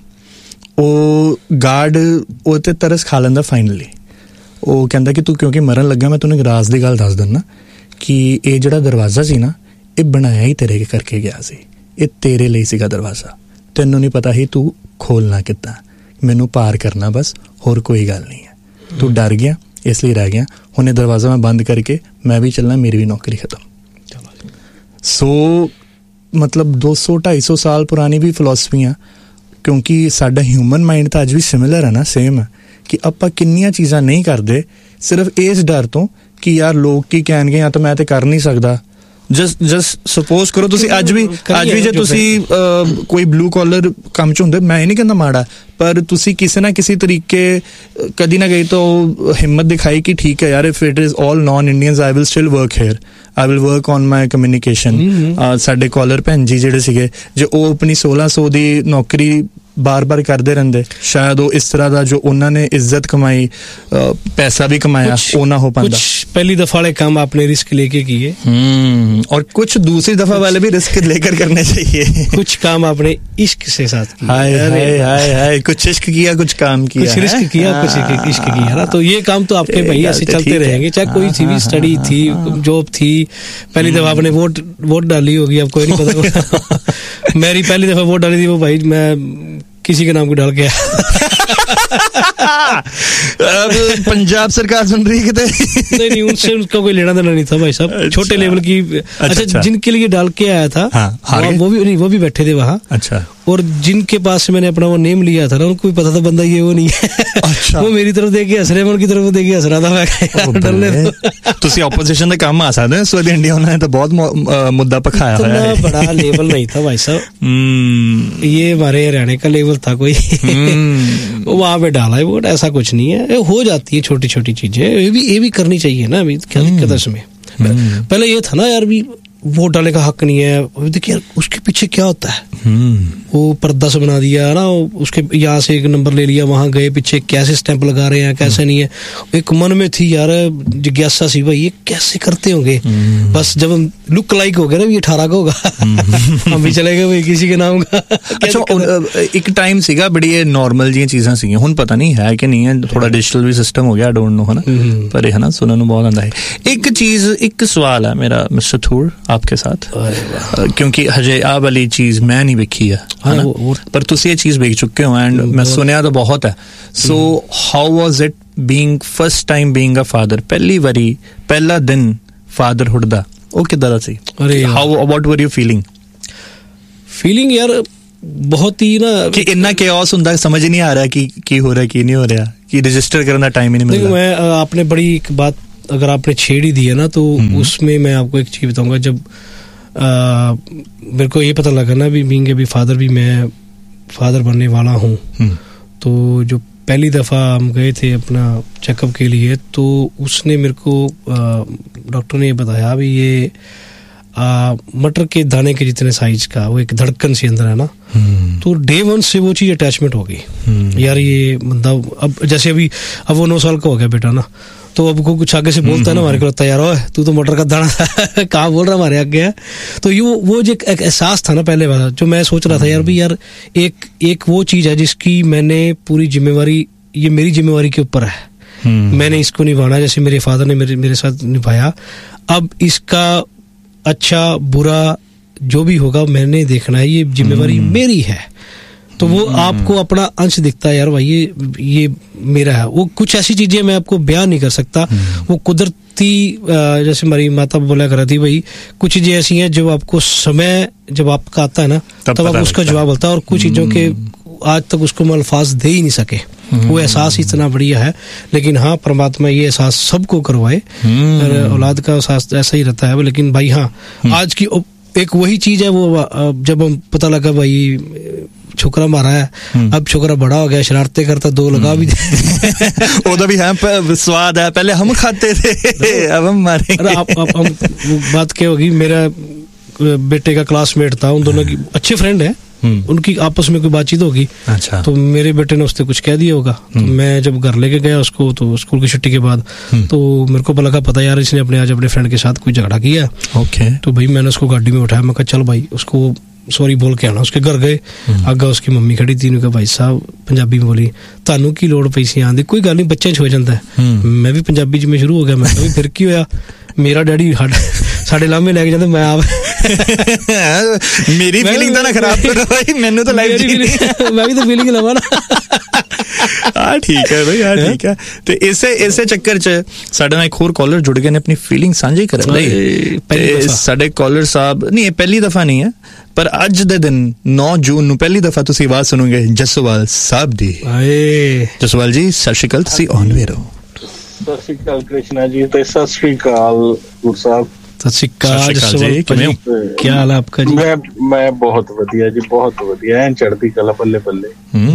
ਉਹ ਗਾਰਡ ਉਹ 'ਤੇ ਤਰਸ ਖਾ ਲੈਂਦਾ ਫਾਈਨਲੀ। ਉਹ ਕਹਿੰਦਾ ਕਿ ਤੂੰ ਕਿਉਂਕਿ ਮਰਨ ਲੱਗਾ, ਮੈਂ ਤੈਨੂੰ ਇੱਕ ਰਾਜ਼ ਦੀ ਗੱਲ ਦੱਸ ਦਿੰਦਾ ਕਿ ਇਹ ਜਿਹੜਾ ਦਰਵਾਜ਼ਾ ਸੀ ਨਾ, ਇਹ ਬਣਾਇਆ ਹੀ ਤੇਰੇ ਕਰਕੇ ਗਿਆ ਸੀ। ਇਹ ਤੇਰੇ ਲਈ ਸੀਗਾ ਦਰਵਾਜ਼ਾ, ਤੈਨੂੰ ਨਹੀਂ ਪਤਾ ਸੀ ਤੂੰ ਖੋਲਣਾ ਕਿੱਦਾਂ। ਮੈਨੂੰ ਪਾਰ ਕਰਨਾ ਬਸ, ਹੋਰ ਕੋਈ ਗੱਲ ਨਹੀਂ ਹੈ। ਤੂੰ ਡਰ ਗਿਆ ਇਸ ਲਈ ਰਹਿ ਗਿਆ। ਹੁਣ ਇਹ ਦਰਵਾਜ਼ਾ ਮੈਂ ਬੰਦ ਕਰਕੇ ਮੈਂ ਵੀ ਚੱਲਣਾ, ਮੇਰੀ ਵੀ ਨੌਕਰੀ ਖਤਮ। ਸੋ ਮਤਲਬ ਦੋ ਸੌ ਢਾਈ ਸੌ ਸਾਲ ਪੁਰਾਣੀ ਵੀ ਫਿਲੋਸਫੀਆਂ, ਕਿਉਂਕਿ ਸਾਡਾ ਹਿਊਮਨ ਮਾਈਂਡ ਤਾਂ ਅੱਜ ਵੀ ਸਿਮਿਲਰ ਹੈ ਨਾ, ਸੇਮ ਹੈ ਕਿ ਆਪਾਂ ਕਿੰਨੀਆਂ ਚੀਜ਼ਾਂ ਨਹੀਂ ਕਰਦੇ ਸਿਰਫ ਇਸ ਡਰ ਤੋਂ ਕਿ ਯਾਰ ਲੋਕ ਕੀ ਕਹਿਣਗੇ, ਜਾਂ ਤਾਂ ਮੈਂ ਤੇ ਕਰ ਨਹੀਂ ਸਕਦਾ। ਜਸਟ ਜਸਟ ਸਪੋਜ਼ ਕਰੋ ਤੁਸੀਂ ਅੱਜ ਵੀ ਅੱਜ ਵੀ ਜੇ ਤੁਸੀਂ ਕੋਈ ਬਲੂ ਕਾਲਰ ਕੰਮ 'ਚ ਹੁੰਦੇ, ਮੈਂ ਇਹ ਨਹੀਂ ਕਹਿੰਦਾ ਮਾੜਾ, ਪਰ ਤੁਸੀਂ ਕਿਸੇ ਨਾ ਕਿਸੇ ਤਰੀਕੇ ਕਦੀ ਨਾ ਕਦੀ ਤਾਂ ਹਿੰਮਤ ਦਿਖਾਈ ਕਿ ਠੀਕ ਹੈ ਯਾਰ, if it is all ਨॉन Indians I will still work hair, I will work on my communication. ਸਾਡੇ ਕਾਲਰ ਭੈਣ ਜੀ ਜਿਹੜੇ ਸੀਗੇ, ਜੇ ਉਹ ਆਪਣੀ ਸੋਲਾਂ ਸੌ ਦੀ ਨੌਕਰੀ ਬਾਰ ਬਾਰ ਕਰਦੇ ਰਹਿੰਦੇ, ਸ਼ਾਇਦ ਉਹ ਇਸ ਤਰ੍ਹਾਂ ਦਾ ਜੋ ਉਹਨਾਂ ਨੇ ਇੱਜ਼ਤ ਕਮਾਈ, पैसा भी कमाया, वो ना हो पाता। पहली दफा वाले काम आपने रिस्क लेके किए, हम्म और कुछ दूसरी दफा वाले भी रिस्क लेकर करने चाहिए। कुछ काम आपने इश्क से साथ किया। हाय हाय हाय हाय, कुछ इश्क किया, कुछ काम किया, कुछ रिस्क किया, कुछ इश्क किया ना। तो ये काम तो आपके भाई ऐसे चलते रहेंगे, चाहे कोई सी भी स्टडी थी, जॉब थी। पहली दफा आपने वोट वोट डाली होगी, आपको नहीं पता। मेरी पहली दफा वोट डाली थी, वो भाई मैं किसी के नाम को डाल के अब पंजाब सरकार सुन रही है, नहीं नहीं उनसे उसका कोई लेना देना नहीं था भाई साहब। अच्छा, छोटे लेवल की अच्छा, अच्छा, अच्छा जिनके लिए डाल के आया था, हाँ, वो भी नहीं, वो भी बैठे थे वहाँ। अच्छा, और जिनके पास से मैंने अपना वो नेम लिया था ना, उनको भी पता था बंदा ये वो नहीं है। अच्छा, वो मेरी तरफ देख के हंस रहे, मैं उनकी तरफ देख के हंस रहा था। मैं डरने दो, ਤੁਸੀਂ ਆਪੋਜੀਸ਼ਨ ਦੇ ਕੰਮ ਆ ਸਕਦੇ ਹੋ। ਸੋ ਇੰਡੀਆ ਉਹਨਾਂ ਨੇ ਤਾਂ ਬਹੁਤ ਮੁੱਦਾ ਪਖਾਇਆ ਹੋਇਆ ਹੈ। बड़ा लेवल नहीं था भाई साहब, ये हमारे हरियाणा का लेवल था कोई। वो वहाँ पे डाला है वोट, ऐसा कुछ नहीं है। हो जाती है छोटी छोटी चीजें, ये भी ये भी करनी चाहिए ना। अभी क्या दिक्कत है इसमें? पहले ये था ना यार, भी वोट डालने का हक नहीं है। देखिए यार उसके पीछे क्या होता है, वो पर्दा से बना दिया ना, उसके यहाँ से एक नंबर ले लिया, वहां गए, पीछे कैसे स्टैंप लगा रहे हैं, कैसे नहीं है। एक मन में थी यार जिज्ञासा सी, भाई ये कैसे करते होंगे। बस जब हम लुक लाइक हो गए ना, ये अठारह का होगा, हम भी चले गए भाई किसी के नाम का। अच्छा, एक टाइम सीगा बड़ी ये नॉर्मल जी चीज़ां सी, हुण पता नहीं है कि नहीं है, थोड़ा डिजिटल भी सिस्टम हो गया, आई डोंट नो, है ना, पर है ना सुनने बहुत आंदा है। एक चीज़, एक सवाल है मेरा मिस्टर थूर आपके साथ, क्योंकि हजे आ वाली चीज़ मैं नहीं वेखी है, हाँ, पर तुसी ये चीज़ वेख चुके हो एंड मैं सुनिया तो बहुत है। So how was it being first time being a father, पहली वारी पहला दिन फादरहुड दा, वो किदां दा सी? How what were you feeling? Feeling यार बहुत ही ना, कि इन्ना केओस हुंदा, समझ नहीं आ रहा कि की हो रहा की नहीं हो रहा, कि रजिस्टर करने का टाइम ही नहीं मिलता? मैं आपने बड़ी एक बात अगर आपने छेड़ ही दी है ना, तो उसमें मैं आपको एक चीज़ बताऊंगा. जब आ, मेरे को ये पता लगा ना भी बीइंग अभी फादर भी मैं फादर बनने वाला हूँ, तो जो पहली दफ़ा हम गए थे अपना चेकअप के लिए, तो उसने मेरे को डॉक्टर ने ये बताया भी ये आ, मटर के दाने के जितने साइज का वो एक धड़कन से अंदर है ना, तो डे वन से वो चीज़ अटैचमेंट हो गई यार. ये बंदा अब जैसे अभी अब वो नौ साल का हो गया बेटा ना, तो अब को कुछ आगे से बोलता है ना हमारे को लगता है यार ओए तू तो मटर का दाना कहाँ बोल रहा हमारे आगे है. तो ये वो जो एक एहसास था ना पहले वाला, जो मैं सोच रहा था यार भी यार एक एक वो चीज़ है जिसकी मैंने पूरी जिम्मेवारी, ये मेरी जिम्मेवारी के ऊपर है, मैंने इसको निभाना जैसे मेरे फादर ने मेरे मेरे साथ निभाया. अब इसका अच्छा बुरा जो भी होगा मैंने देखना है, ये जिम्मेवारी मेरी है. तो वो आपको अपना अंश दिखता है यार भाई ये ये मेरा है. वो कुछ ऐसी चीजें मैं आपको बयान नहीं कर सकता, वो कुदरती जैसे हमारी माता बोला कर रही थी भाई, कुछ चीजें ऐसी हैं जो आपको समय जब आपका आता है ना तब, तब आप उसका जवाब बोलता है, और कुछ चीजों के आज तक उसको हम अल्फाज दे ही नहीं सके. वो एहसास इतना बढ़िया है. लेकिन हाँ परमात्मा ये एहसास सबको करवाए, औलाद का एहसास ऐसा ही रहता है. लेकिन भाई हाँ आज की एक वही चीज है, वो जब हम पता लगा भाई छोकरा मारा है, अब छोकरा बड़ा हो गया, शरारतें करता, दो लगा भी ओदा भी है स्वाद है, पहले हम खाते थे अब हम मारेंगे. आप, आप, हम बात क्या होगी, मेरा बेटे का क्लासमेट था, उन दोनों की अच्छे फ्रेंड है, उनकी आपस में कोई बातचीत होगी. अच्छा. तो मेरे बेटे ने उससे कुछ कह दिया होगा, तो मैं जब घर लेके गया उसको, तो स्कूल की छुट्टी के बाद, तो मेरे को लगा पता यार इसने अपने आज अपने फ्रेंड के साथ कोई झगड़ा किया. ओके. तो भाई मैंने उसको गाड़ी में उठाया, मैं कहा चल भाई उसको सॉरी बोल के आना. उसके घर गए, आगे उसकी मम्मी खड़ी थी, उन्होंने कहा भाई साहब पंजाबी में बोली तानू की लोड़ पई सी आंदी, कोई गल नहीं बच्चे छो जाता है. मैं भी पंजाबी च में शुरू हो गया, मैं भी फिर की होया, मेरा डैडी साढ़े लामे लैके जाते, मैं आप मेरी फीलिंग तो ना खराब करो भाई, मैंने तो लाइफ जी मैं भी तो फीलिंग लवा ना. हाँ ठीक है भाई, हाँ ठीक है. तो इसे इसे चक्कर च साडे नाल एक होर कॉलर जुड़ गए ने अपनी फीलिंग साझी करन लई. साडे कॉलर साहब नहीं, ये पहली दफा नहीं है, पर अज दे दिन नौ जून ਨੂੰ ਪਹਿਲੀ ਦਫਾ ਤੁਸੀਂ ਆਵਾਜ਼ ਸੁਣੋਗੇ ਜਸਵਾਲ ਸਾਹਿਬ ਦੀ. ਆਏ ਜਸਵਾਲ ਜੀ ਸਤਿ ਸ਼੍ਰੀ ਅਕਾਲ, ਤੁਸੀਂ ਔਨ ਵੇ ਰਹੋ. ਸਤਿ ਸ਼੍ਰੀ ਅਕਾਲ ਕ੍ਰਿਸ਼ਨਾ ਜੀ, ਤੇ ਸਤਿ ਸ਼੍ਰੀ ਅਕਾਲ ਗੁਰ ਸਾਹਿਬ. ਸਤਿ ਸ਼੍ਰੀ ਅਕਾਲ ਜੀ, ਕਿਵੇਂ ਹੋ, ਕੀ ਹਾਲ ਹੈ ਆਪਕਾ ਜੀ? ਮੈਂ ਮੈਂ ਬਹੁਤ ਵਧੀਆ ਜੀ, ਬਹੁਤ ਵਧੀਆ, ਐਨ ਚੜ੍ਹਦੀ ਕਲਾ, ਬੱਲੇ ਬੱਲੇ.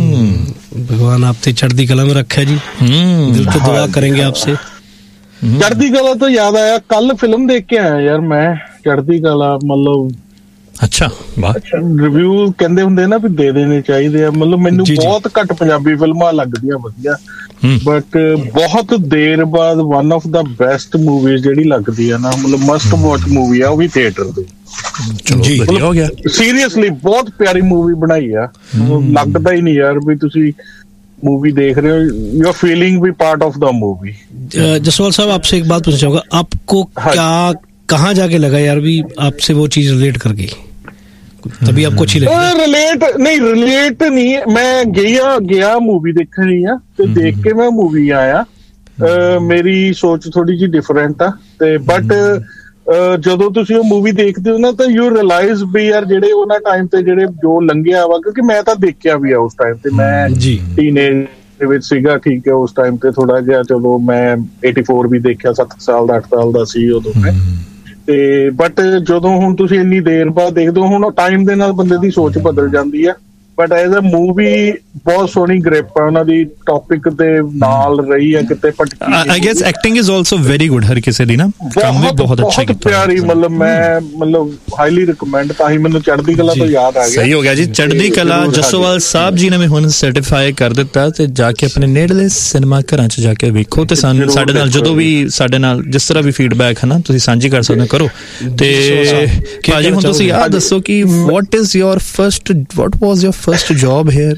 भगवान आपसे चढ़ती कला में रखा है जी, दिल तो दुआ करेंगे आपसे. चढ़ती कला तो याद आया, कल फिल्म देख के आया यार मैं, चढ़ती कला. मतलब ਅੱਛਾ ਰਿਵਿਊ ਕਹਿੰਦੇ ਹੁੰਦੇ ਨਾ ਵੀ ਦੇ ਦੇਣੇ ਚਾਹੀਦੇ ਆ. ਮਤਲਬ ਮੈਨੂੰ ਬਹੁਤ ਘੱਟ ਪੰਜਾਬੀ ਫਿਲਮਾਂ ਲੱਗਦੀਆਂ ਵਧੀਆ, ਬਟ ਬਹੁਤ ਦੇਰ ਬਾਅਦ one of the best movies ਜਿਹੜੀ ਲੱਗਦੀ ਆ ਨਾ, ਮਤਲਬ ਮਸਟ ਵਾਚ ਮੂਵੀ ਆ, ਉਹ ਵੀ ਥੀਏਟਰ ਦੇ. ਜੀ ਹੋ ਗਿਆ, ਸੀਰੀਅਸਲੀ ਬਹੁਤ ਪਿਆਰੀ ਮੂਵੀ ਬਣਾਈ ਆ. ਲੱਗਦਾ ਹੀ ਨਹੀਂ ਯਾਰ ਵੀ ਤੁਸੀਂ मूवी देख रहे हो, यू आर फीलिंग भी part of the movie. Jaswal साहब आपसे एक बात पूछना चाहूंगा, आपको क्या कहाँ जाके लगा यार भी आपसे वो चीज रिलेट कर गई, तभी आपको अच्छी लगी? रिलेट नहीं, रिलेट नहीं, मैं गया गया मूवी देखनी है, तो देख के मैं मूवी आया. मेरी सोच थोड़ी जी डिफरेंट आ, बट ਜਦੋਂ ਤੁਸੀਂ ਉਹ ਮੂਵੀ ਦੇਖਦੇ ਹੋ ਨਾ ਤਾਂ ਯੂ ਰਿਅਲਾਈਜ਼ ਵੀ ਯਾਰ ਜਿਹੜੇ ਉਹਨਾਂ ਟਾਈਮ ਤੇ ਜਿਹੜੇ ਜੋ ਲੰਘਿਆ ਵਾ, ਕਿਉਂਕਿ ਮੈਂ ਤਾਂ ਦੇਖਿਆ ਵੀ ਆ ਉਸ ਟਾਈਮ ਤੇ, ਮੈਂ ਟੀਨੇਜ ਦੇ ਵਿੱਚ ਸੀਗਾ, ਠੀਕ ਹੈ, ਉਸ ਟਾਈਮ ਤੇ ਥੋੜਾ ਜਿਹਾ, ਚਲੋ ਮੈਂ ਏਟੀ ਫੋਰ ਵੀ ਦੇਖਿਆ, ਸੱਤ ਸਾਲ ਦਾ ਅੱਠ ਸਾਲ ਦਾ ਸੀ ਉਦੋਂ ਮੈਂ. ਤੇ ਬਟ ਜਦੋਂ ਹੁਣ ਤੁਸੀਂ ਇੰਨੀ ਦੇਰ ਬਾਅਦ ਦੇਖਦੇ ਹੋ, ਹੁਣ ਟਾਈਮ ਦੇ ਨਾਲ ਬੰਦੇ ਦੀ ਸੋਚ ਬਦਲ ਜਾਂਦੀ ਆ, ਬਟ ਐਜ਼ ਅ ਮੂਵੀ ਬਹੁਤ ਸੋਹਣੀ ਗ੍ਰਿਪ ਆ ਉਹਨਾਂ ਦੀ, ਟੌਪਿਕ ਦੇ ਨਾਲ ਰਹੀ ਆ ਕਿਤੇ ਭਟਕੀ. I guess acting is also very good, ਹਰ ਕਿਸੇ ਦੀ ਨਾ ਕੰਮ ਵੀ ਬਹੁਤ ਅੱਛਾ ਕੀਤਾ, ਪਿਆਰੀ. ਮਤਲਬ ਮੈਂ ਮਤਲਬ ਹਾਈਲੀ ਰਿਕਮੈਂਡ, ਤਾਂ ਹੀ ਮੈਨੂੰ ਚੜ੍ਹਦੀ ਕਲਾ ਤੋਂ ਯਾਦ ਆ ਗਿਆ. ਸਹੀ ਹੋ ਗਿਆ ਜੀ, ਚੜ੍ਹਦੀ ਕਲਾ ਜਸੋਵਾਲ ਸਾਹਿਬ ਜੀ ਨੇ ਵੀ ਹੁਣ ਸਰਟੀਫਾਈ ਕਰ ਦਿੱਤਾ, ਤੇ ਜਾ ਕੇ ਆਪਣੇ ਨੇੜਲੇ ਸਿਨੇਮਾ ਘਰਾਂ 'ਚ ਜਾ ਕੇ ਵੇਖੋ, ਤੇ ਸਾਨੂੰ ਸਾਡੇ ਨਾਲ ਜਦੋਂ ਵੀ ਸਾਡੇ ਨਾਲ ਜਿਸ ਤਰ੍ਹਾਂ ਵੀ ਫੀਡਬੈਕ ਹੈ ਨਾ ਤੁਸੀਂ ਸਾਂਝੀ ਕਰ ਸਕਦੇ ਕਰੋ. ਤੇ ਭਾਜੀ ਹੁਣ ਤੁਸੀਂ ਆਹ ਦੱਸੋ ਕਿ what is your first what was your first job hair?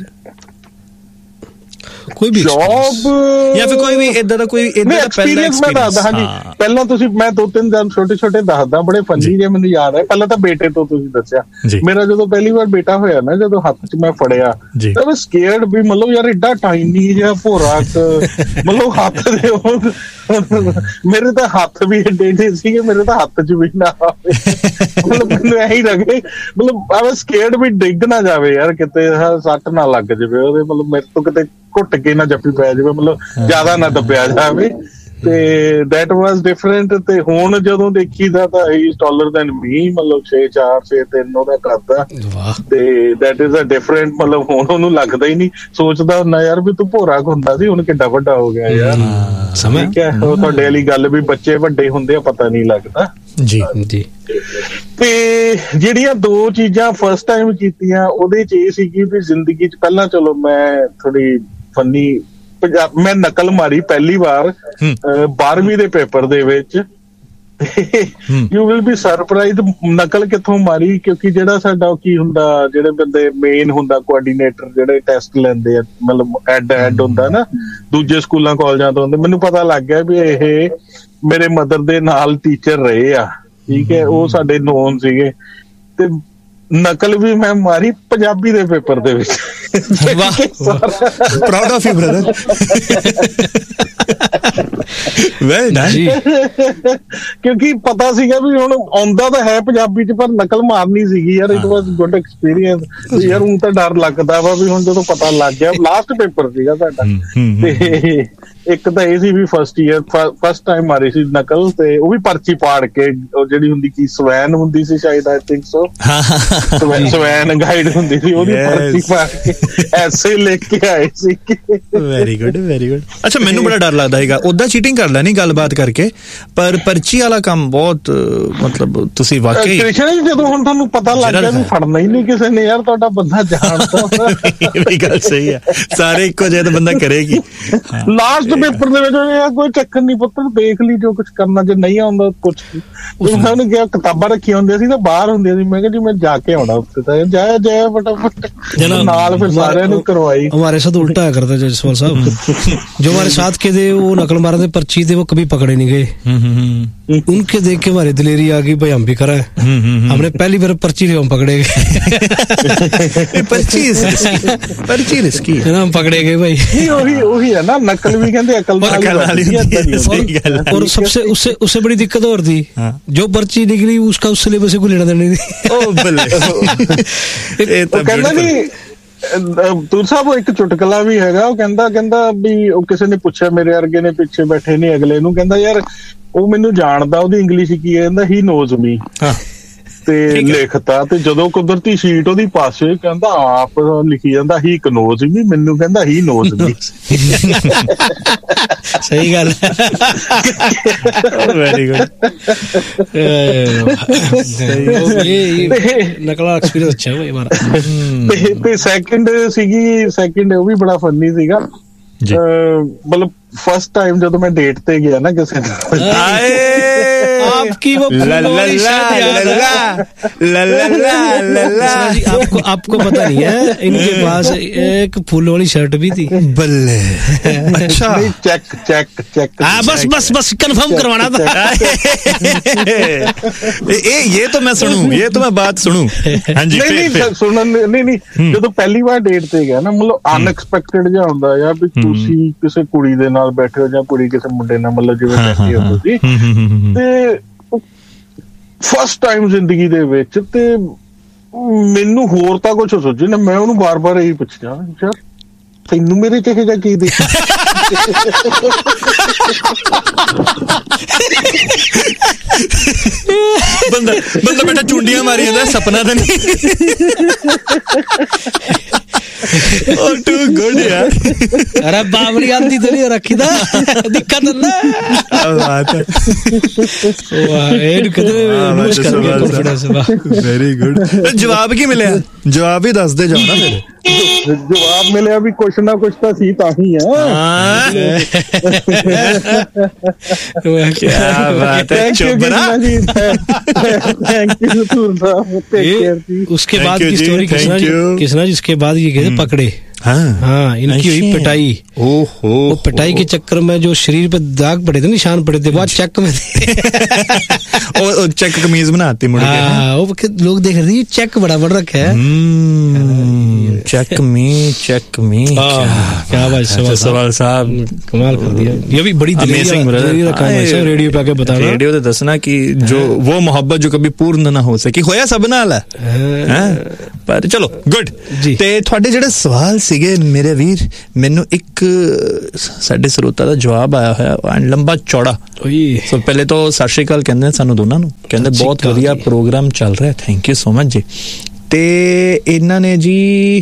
कोई भी जॉब या फिर कोई भी इधर का कोई इधर एक्सपीरियंस मैं ਦੱਸਦਾ. ਹਾਂਜੀ ਪਹਿਲਾਂ ਤੁਸੀਂ ਮੈਂ ਦੋ ਤਿੰਨ ਦਿਨ ਛੋਟੇ ਛੋਟੇ ਦੱਸਦਾ, ਬੜੇ ਫੰਨੀ ਜੇ ਮੈਨੂੰ ਯਾਦ ਹੈ। ਪਹਿਲਾਂ ਤਾਂ ਬੇਟੇ ਤੋਂ ਤੁਸੀਂ ਦੱਸਿਆ, ਮੇਰਾ ਜਦੋਂ ਪਹਿਲੀ ਵਾਰ ਬੇਟਾ ਹੋਇਆ ਨਾ, ਜਦੋਂ ਹੱਥ 'ਚ ਮੈਂ ਫੜਿਆ ਤਾਂ ਮੈਂ ਸਕੇਅਰਡ ਵੀ, ਮਤਲਬ ਯਾਰ ਏਡਾ ਟਾਈਨੀ ਜਿਹਾ ਭੋਰਾ, ਮਤਲਬ ਹੱਥ ਦੇ ਮੇਰੇ ਤਾਂ ਹੱਥ ਵੀ ਏਡੇ ਏਡੇ ਸੀਗੇ, ਮੇਰੇ ਤਾਂ ਹੱਥ 'ਚ ਵੀ ਨਾ ਆਵੇ, ਮਤਲਬ ਮੈਨੂੰ ਇਹੀ ਲੱਗੇ, ਮਤਲਬ ਆ ਸਕੇਅਰਡ ਵੀ ਡਿੱਗ ਨਾ ਜਾਵੇ ਯਾਰ, ਕਿਤੇ ਸੱਟ ਨਾ ਲੱਗ ਜਾਵੇ ਉਹਦੇ, ਮਤਲਬ ਮੇਰੇ ਤੋਂ ਕਿਤੇ ਘੁੱਟ ਕੇ ਨਾ ਜੱਫੀ ਪੈ ਜਾਵੇ, ਮਤਲਬ ਜ਼ਿਆਦਾ ਨਾ ਦੱਬਿਆ ਜਾਵੇ। ਤੇ ਦੈਟ ਵਾਜ਼ ਡਿਫਰੈਂਟ। ਤੇ ਹੁਣ ਜਦੋਂ ਦੇਖੀਦਾ ਤਾਂ ਹੀ ਟਾਲਰ ਦੈਨ ਮੀ, ਮਤਲਬ ਛੇ ਚਾਰ ਛੇ ਤਿੰਨ ਉਹਦਾ ਕਰਦਾ, ਤੇ ਦੈਟ ਇਜ਼ ਅ ਡਿਫਰੈਂਟ, ਮਤਲਬ ਹੁਣ ਉਹਨੂੰ ਲੱਗਦਾ ਹੀ ਨਹੀਂ, ਸੋਚਦਾ ਹੁੰਦਾ ਯਾਰ ਵੀ ਤੂੰ ਭੋਰਾ ਹੁੰਦਾ ਸੀ, ਹੁਣ ਕਿੱਡਾ ਵੱਡਾ ਹੋ ਗਿਆ ਯਾਰ। ਠੀਕ ਹੈ, ਉਹ ਤੁਹਾਡੇ ਵਾਲੀ ਗੱਲ ਵੀ ਬੱਚੇ ਵੱਡੇ ਹੁੰਦੇ ਆ ਪਤਾ ਨਹੀਂ ਲੱਗਦਾ। ਜੀ ਜੀ। ਤੇ ਜਿਹੜੀਆਂ ਦੋ ਚੀਜ਼ਾਂ ਫਸਟ ਟਾਈਮ ਕੀਤੀਆਂ ਉਹਦੇ 'ਚ ਇਹ ਸੀਗੀ ਵੀ ਜ਼ਿੰਦਗੀ 'ਚ ਪਹਿਲਾਂ ਚਲੋ ਮੈਂ ਥੋੜੀ ਫੰਨੀ ਪੰਜਾਬ, ਮੈਂ ਨਕਲ ਮਾਰੀ ਪਹਿਲੀ ਵਾਰ ਬਾਰਵੀਂ ਦੇ ਪੇਪਰ ਦੇ ਵਿੱਚ। ਯੂ ਵਿਲ ਬੀ ਸਰਪ੍ਰਾਈਜ਼ਡ ਨਕਲ ਕਿੱਥੋਂ ਮਾਰੀ, ਕਿਉਂਕਿ ਜਿਹੜਾ ਸਾਡਾ ਕੀ ਹੁੰਦਾ, ਜਿਹੜੇ ਬੰਦੇ ਮੇਨ ਹੁੰਦਾ ਕੋਆਰਡੀਨੇਟਰ, ਜਿਹੜੇ ਟੈਸਟ ਲੈਂਦੇ ਆ, ਮਤਲਬ ਐਡ ਐਡ ਹੁੰਦਾ ਨਾ ਦੂਜੇ ਸਕੂਲਾਂ ਕਾਲਜਾਂ ਤੋਂ ਹੁੰਦੇ, ਮੈਨੂੰ ਪਤਾ ਲੱਗ ਗਿਆ ਵੀ ਇਹ ਮੇਰੇ ਮਦਰ ਦੇ ਨਾਲ ਟੀਚਰ ਰਹੇ ਆ। ਠੀਕ ਹੈ, ਉਹ ਸਾਡੇ ਨੋਨ ਸੀਗੇ। ਤੇ ਨਕਲ ਵੀ ਮੈਂ ਮਾਰੀ ਪੰਜਾਬੀ ਦੇ ਪੇਪਰ ਦੇ ਵਿੱਚ। ਵਾਹ, proud of you brother. Well done. ਕਿਉਂਕਿ ਪਤਾ ਸੀਗਾ ਵੀ ਹੁਣ ਆਉਂਦਾ ਤਾਂ ਹੈ ਪੰਜਾਬੀ 'ਚ, ਪਰ ਨਕਲ ਮਾਰਨੀ ਸੀਗੀ ਯਾਰ। ਇਟ ਵਾਜ਼ ਗੁੱਡ ਐਕਸਪੀਰੀਅੰਸ ਯਾਰ। ਹੁਣ ਤਾਂ ਡਰ ਲੱਗਦਾ ਵਾ ਵੀ ਹੁਣ ਜਦੋਂ ਪਤਾ ਲੱਗ ਗਿਆ, ਲਾਸਟ ਪੇਪਰ ਸੀਗਾ ਸਾਡਾ, ਤੇ ਇੱਕ ਤਾਂ ਇਹ ਸੀ ਵੀ ਫਸਟ ਈਅਰ ਫਸਟ ਟਾਈਮ ਮਾਰੀ ਸੀ ਨਕਲ, ਤੇ ਉਹ ਵੀ ਪਰਚੀ ਪਾੜ ਕੇ, ਉਹ ਜਿਹੜੀ ਹੁੰਦੀ ਕੀ ਸਵੈਨ ਹੁੰਦੀ ਸੀ ਸ਼ਾਇਦ, I think so, swan guide ਹੁੰਦੀ ਸੀ, ਉਹਦੀ ਪਰਚੀ ਪਾੜ ਕੇ ਐਸੇ ਲਿਖ ਕੇ ਆਏ ਸੀ। Very good very good. ਅੱਛਾ, ਮੈਨੂੰ ਬੜਾ ਡਰ ਲੱਗਦਾ ਹੈਗਾ ਉਦਾਂ ਚੀਟਿੰਗ ਕਰ ਲੈਣੀ ਗੱਲਬਾਤ ਕਰਕੇ, ਪਰ ਪਰਚੀ ਵਾਲਾ ਕੰਮ ਬਹੁਤ, ਮਤਲਬ ਤੁਸੀਂ ਵਾਕਈ ਕ੍ਰਿਸ਼ਨ, ਜਦੋਂ ਹੁਣ ਤੁਹਾਨੂੰ ਪਤਾ ਲੱਗ ਗਿਆ ਵੀ ਫੜਨਾ ਹੀ ਨਹੀਂ ਕਿਸੇ ਨੇ ਯਾਰ, ਤੁਹਾਡਾ ਬੰਦਾ ਜਾਣਦਾ। ਇਹ ਵੀ ਗੱਲ ਸਹੀ ਹੈ, ਸਾਰੇ ਇੱਕੋ ਜਿਹੇ ਤਾਂ ਬੰਦਾ ਕਰੇਗੀ। ਲਾਸਟ ਪੇਪਰ ਦੇ ਵਿੱਚ ਕੋਈ ਚੱਕਰ ਨਹੀਂ ਪੁੱਤਰ, ਦੇਖ ਲਈ ਜੋ ਕੁਛ ਕਰਨਾ, ਜੇ ਨਹੀਂ ਆਉਂਦਾ ਕੁਛ। ਉਹਨਾਂ ਨੇ ਕਿਹਾ ਕਿਤਾਬਾਂ ਰੱਖੀਆਂ ਹੁੰਦੀਆਂ ਸੀ ਨਾ, ਬਾਹਰ ਹੁੰਦੀਆਂ ਸੀ, ਮੈਂ ਕਿਹਾ ਜੀ ਮੈਂ ਜਾ ਕੇ ਆਉਣਾ ਉੱਤੇ, ਤਾਂ ਜਾਇਆ ਜਾਇਆ फटाफट ਨਾਲ, फिर सारे ने करवाई। हमारे साथ उल्टा करता जसवाल साहब, जो हमारे साथ के थे वो नकल मारे थे, पर्ची थे वो कभी पकड़े नहीं गए, उनके देख के हमारी दिलेरी आ गई, भाई हम भी करा है। हमने पहली बार पर्ची हम पकड़े गए। पर्ची पर्ची रिस्की है ना, हम पकड़े गए भाई। वही वही है ना, नकल भी कहते अकल वाली। और सबसे उससे उससे बड़ी दिक्कत और थी, जो पर्ची निकली उसका उस सिलेबस से कोई लेना देना नहीं। ਤੂਰ ਸਾਹਿਬ ਇੱਕ ਚੁਟਕਲਾ ਵੀ ਹੈਗਾ, ਉਹ ਕਹਿੰਦਾ ਕਹਿੰਦਾ ਵੀ ਉਹ ਕਿਸੇ ਨੇ ਪੁੱਛਿਆ, ਮੇਰੇ ਵਰਗੇ ਨੇ ਪਿੱਛੇ ਬੈਠੇ ਨੇ ਅਗਲੇ ਨੂੰ, ਕਹਿੰਦਾ ਯਾਰ ਉਹ ਮੈਨੂੰ ਜਾਣਦਾ, ਉਹਦੀ ਇੰਗਲਿਸ਼ ਕੀ ਹੈ, ਕਹਿੰਦਾ ਹੀ ਨੋਜ਼ ਮੀ, ਤੇ ਲਿਖਤਾ, ਤੇ ਜਦੋਂ ਕੁਦਰਤੀ ਸ਼ੀਟ ਉਹਦੀ ਪਾਸੇ ਕਹਿੰਦਾ ਆਪ ਲਿਖੀ ਜਾਂਦਾ ਹੀ ਨੋਜ਼ ਮੀ, ਮੈਨੂੰ ਕਹਿੰਦਾ ਹੀ ਨੋਜ਼ ਮੀ। ਸਹੀ ਗੱਲ ਹੈ, ਵੈਰੀ ਗੁੱਡ। ਨਕਲਾ ਐਕਸਪੀਰੀਅੰਸ ਅੱਛਾ ਹੈ ਹਮਾਰਾ। ਤੇ ਸੈਕਿੰਡ ਸੀਗੀ, ਸੈਕਿੰਡ ਉਹ ਵੀ ਬੜਾ ਫੰਨੀ ਸੀਗਾ, ਮਤਲਬ ਫਸਟ ਟਾਈਮ ਜਦੋਂ ਮੈਂ ਡੇਟ ਤੇ ਗਿਆ ਨਾ ਕਿਸੇ ਨਾਲ, आपकी वो आपको आपको पता नहीं है, इनके पास एक फूल वाली शर्ट भी थी। बल्ले, अच्छा, चेक चेक चेक, हाँ बस बस बस कंफर्म करवाना था। ये ये तो मैं सुनूं, ये तो मैं बात सुनूं। हाँ जी, नहीं नहीं सुन, नहीं नहीं ਜਦੋਂ ਪਹਿਲੀ ਵਾਰ ਡੇਟ ਤੇ ਗਿਆ ਨਾ, ਮਤਲਬ ਅਨਐਕਸਪੈਕਟਡ ਜਿਹਾ ਹੁੰਦਾ ਯਾਰ, ਵੀ ਤੁਸੀਂ ਕਿਸੇ ਕੁੜੀ ਦੇ ਨਾਲ ਬੈਠੇ ਹੋ ਜਾਂ ਕੁੜੀ ਕਿਸੇ ਮੁੰਡੇ ਨਾਲ, ਮਤਲਬ ਜਿਵੇਂ ਬੈਠੇ ਹੋ ਤੁਸੀਂ, ਤੇ ਫਸਟ ਟਾਈਮ ਜ਼ਿੰਦਗੀ ਦੇ ਵਿੱਚ, ਤੇ ਮੈਨੂੰ ਹੋਰ ਤਾਂ ਕੁਛ ਸੋਚੀ ਨਾ, ਮੈਂ ਉਹਨੂੰ ਬਾਰ-ਬਾਰ ਇਹੀ ਪੁੱਛਿਆ, ਯਾਰ ਤੈਨੂੰ ਮੇਰੇ ਚ ਇਹੋ ਜਿਹਾ ਕੀ ਦੇਖ। ਬੰਦਾ ਬੰਦਾ ਬੇਟਾ ਚੁੰਡੀਆਂ ਮਾਰੀ ਜਾਂਦਾ, ਸਪਨਾ ਤਾਂ ਨਹੀਂ। Oh, too good यार। अरे बाबरी आती तो नहीं रखी था, दिक्कत ना। अब बात है। Very good. जवाब की मिले? जवाब ही दस दे जाओ ना फिर। जवाब मिले भी कुछ ना कुछ तो सी ताही है। क्या बात है, चुप रहा। Thank you. उसके बाद की स्टोरी किसना जिसके बाद ये गए पकड़े, हाँ, हाँ इनकी हुई पिटाई। ओहो, वो पिटाई के चक्कर में जो शरीर पे दाग पड़े थे, निशान पड़े थे, वो चेक में थे। और चेक कमीज बनाती मुड़ के। हाँ, वो लोग देख रहे थे चेक बड़ा बड़ा रखा है। चेक मी चेक मी क्या भाई सवाल साहब कमाल कर दिया। ये भी बड़ी अमेजिंग रेडियो पे आके बताना, रेडियो ते दसना कि जो वो मोहब्बत जो कभी पूर्ण ना हो सकी होया सब नाल है। पर चलो गुड ਤੇ ਤੁਹਾਡੇ ਜਿਹੜੇ ਸਵਾਲ ਸੀਗੇ ਮੇਰੇ ਵੀਰ, ਮੈਨੂੰ ਇੱਕ ਸਾਡੇ ਸਰੋਤਾ ਦਾ ਜਵਾਬ ਆਇਆ ਹੋਇਆ ਲੰਬਾ ਚੌੜਾ। ਸੋ ਪਹਿਲੇ ਤਾਂ ਸਤਿ ਸ਼੍ਰੀ ਅਕਾਲ ਕਹਿੰਦੇ ਸਾਨੂੰ ਦੋਨਾਂ ਨੂੰ, ਕਹਿੰਦੇ ਬਹੁਤ ਵਧੀਆ ਪ੍ਰੋਗਰਾਮ ਚੱਲ ਰਿਹਾ, ਥੈਂਕ ਯੂ ਸੋ ਮਚ ਜੀ। ਤੇ ਇਹਨਾਂ ਨੇ ਜੀ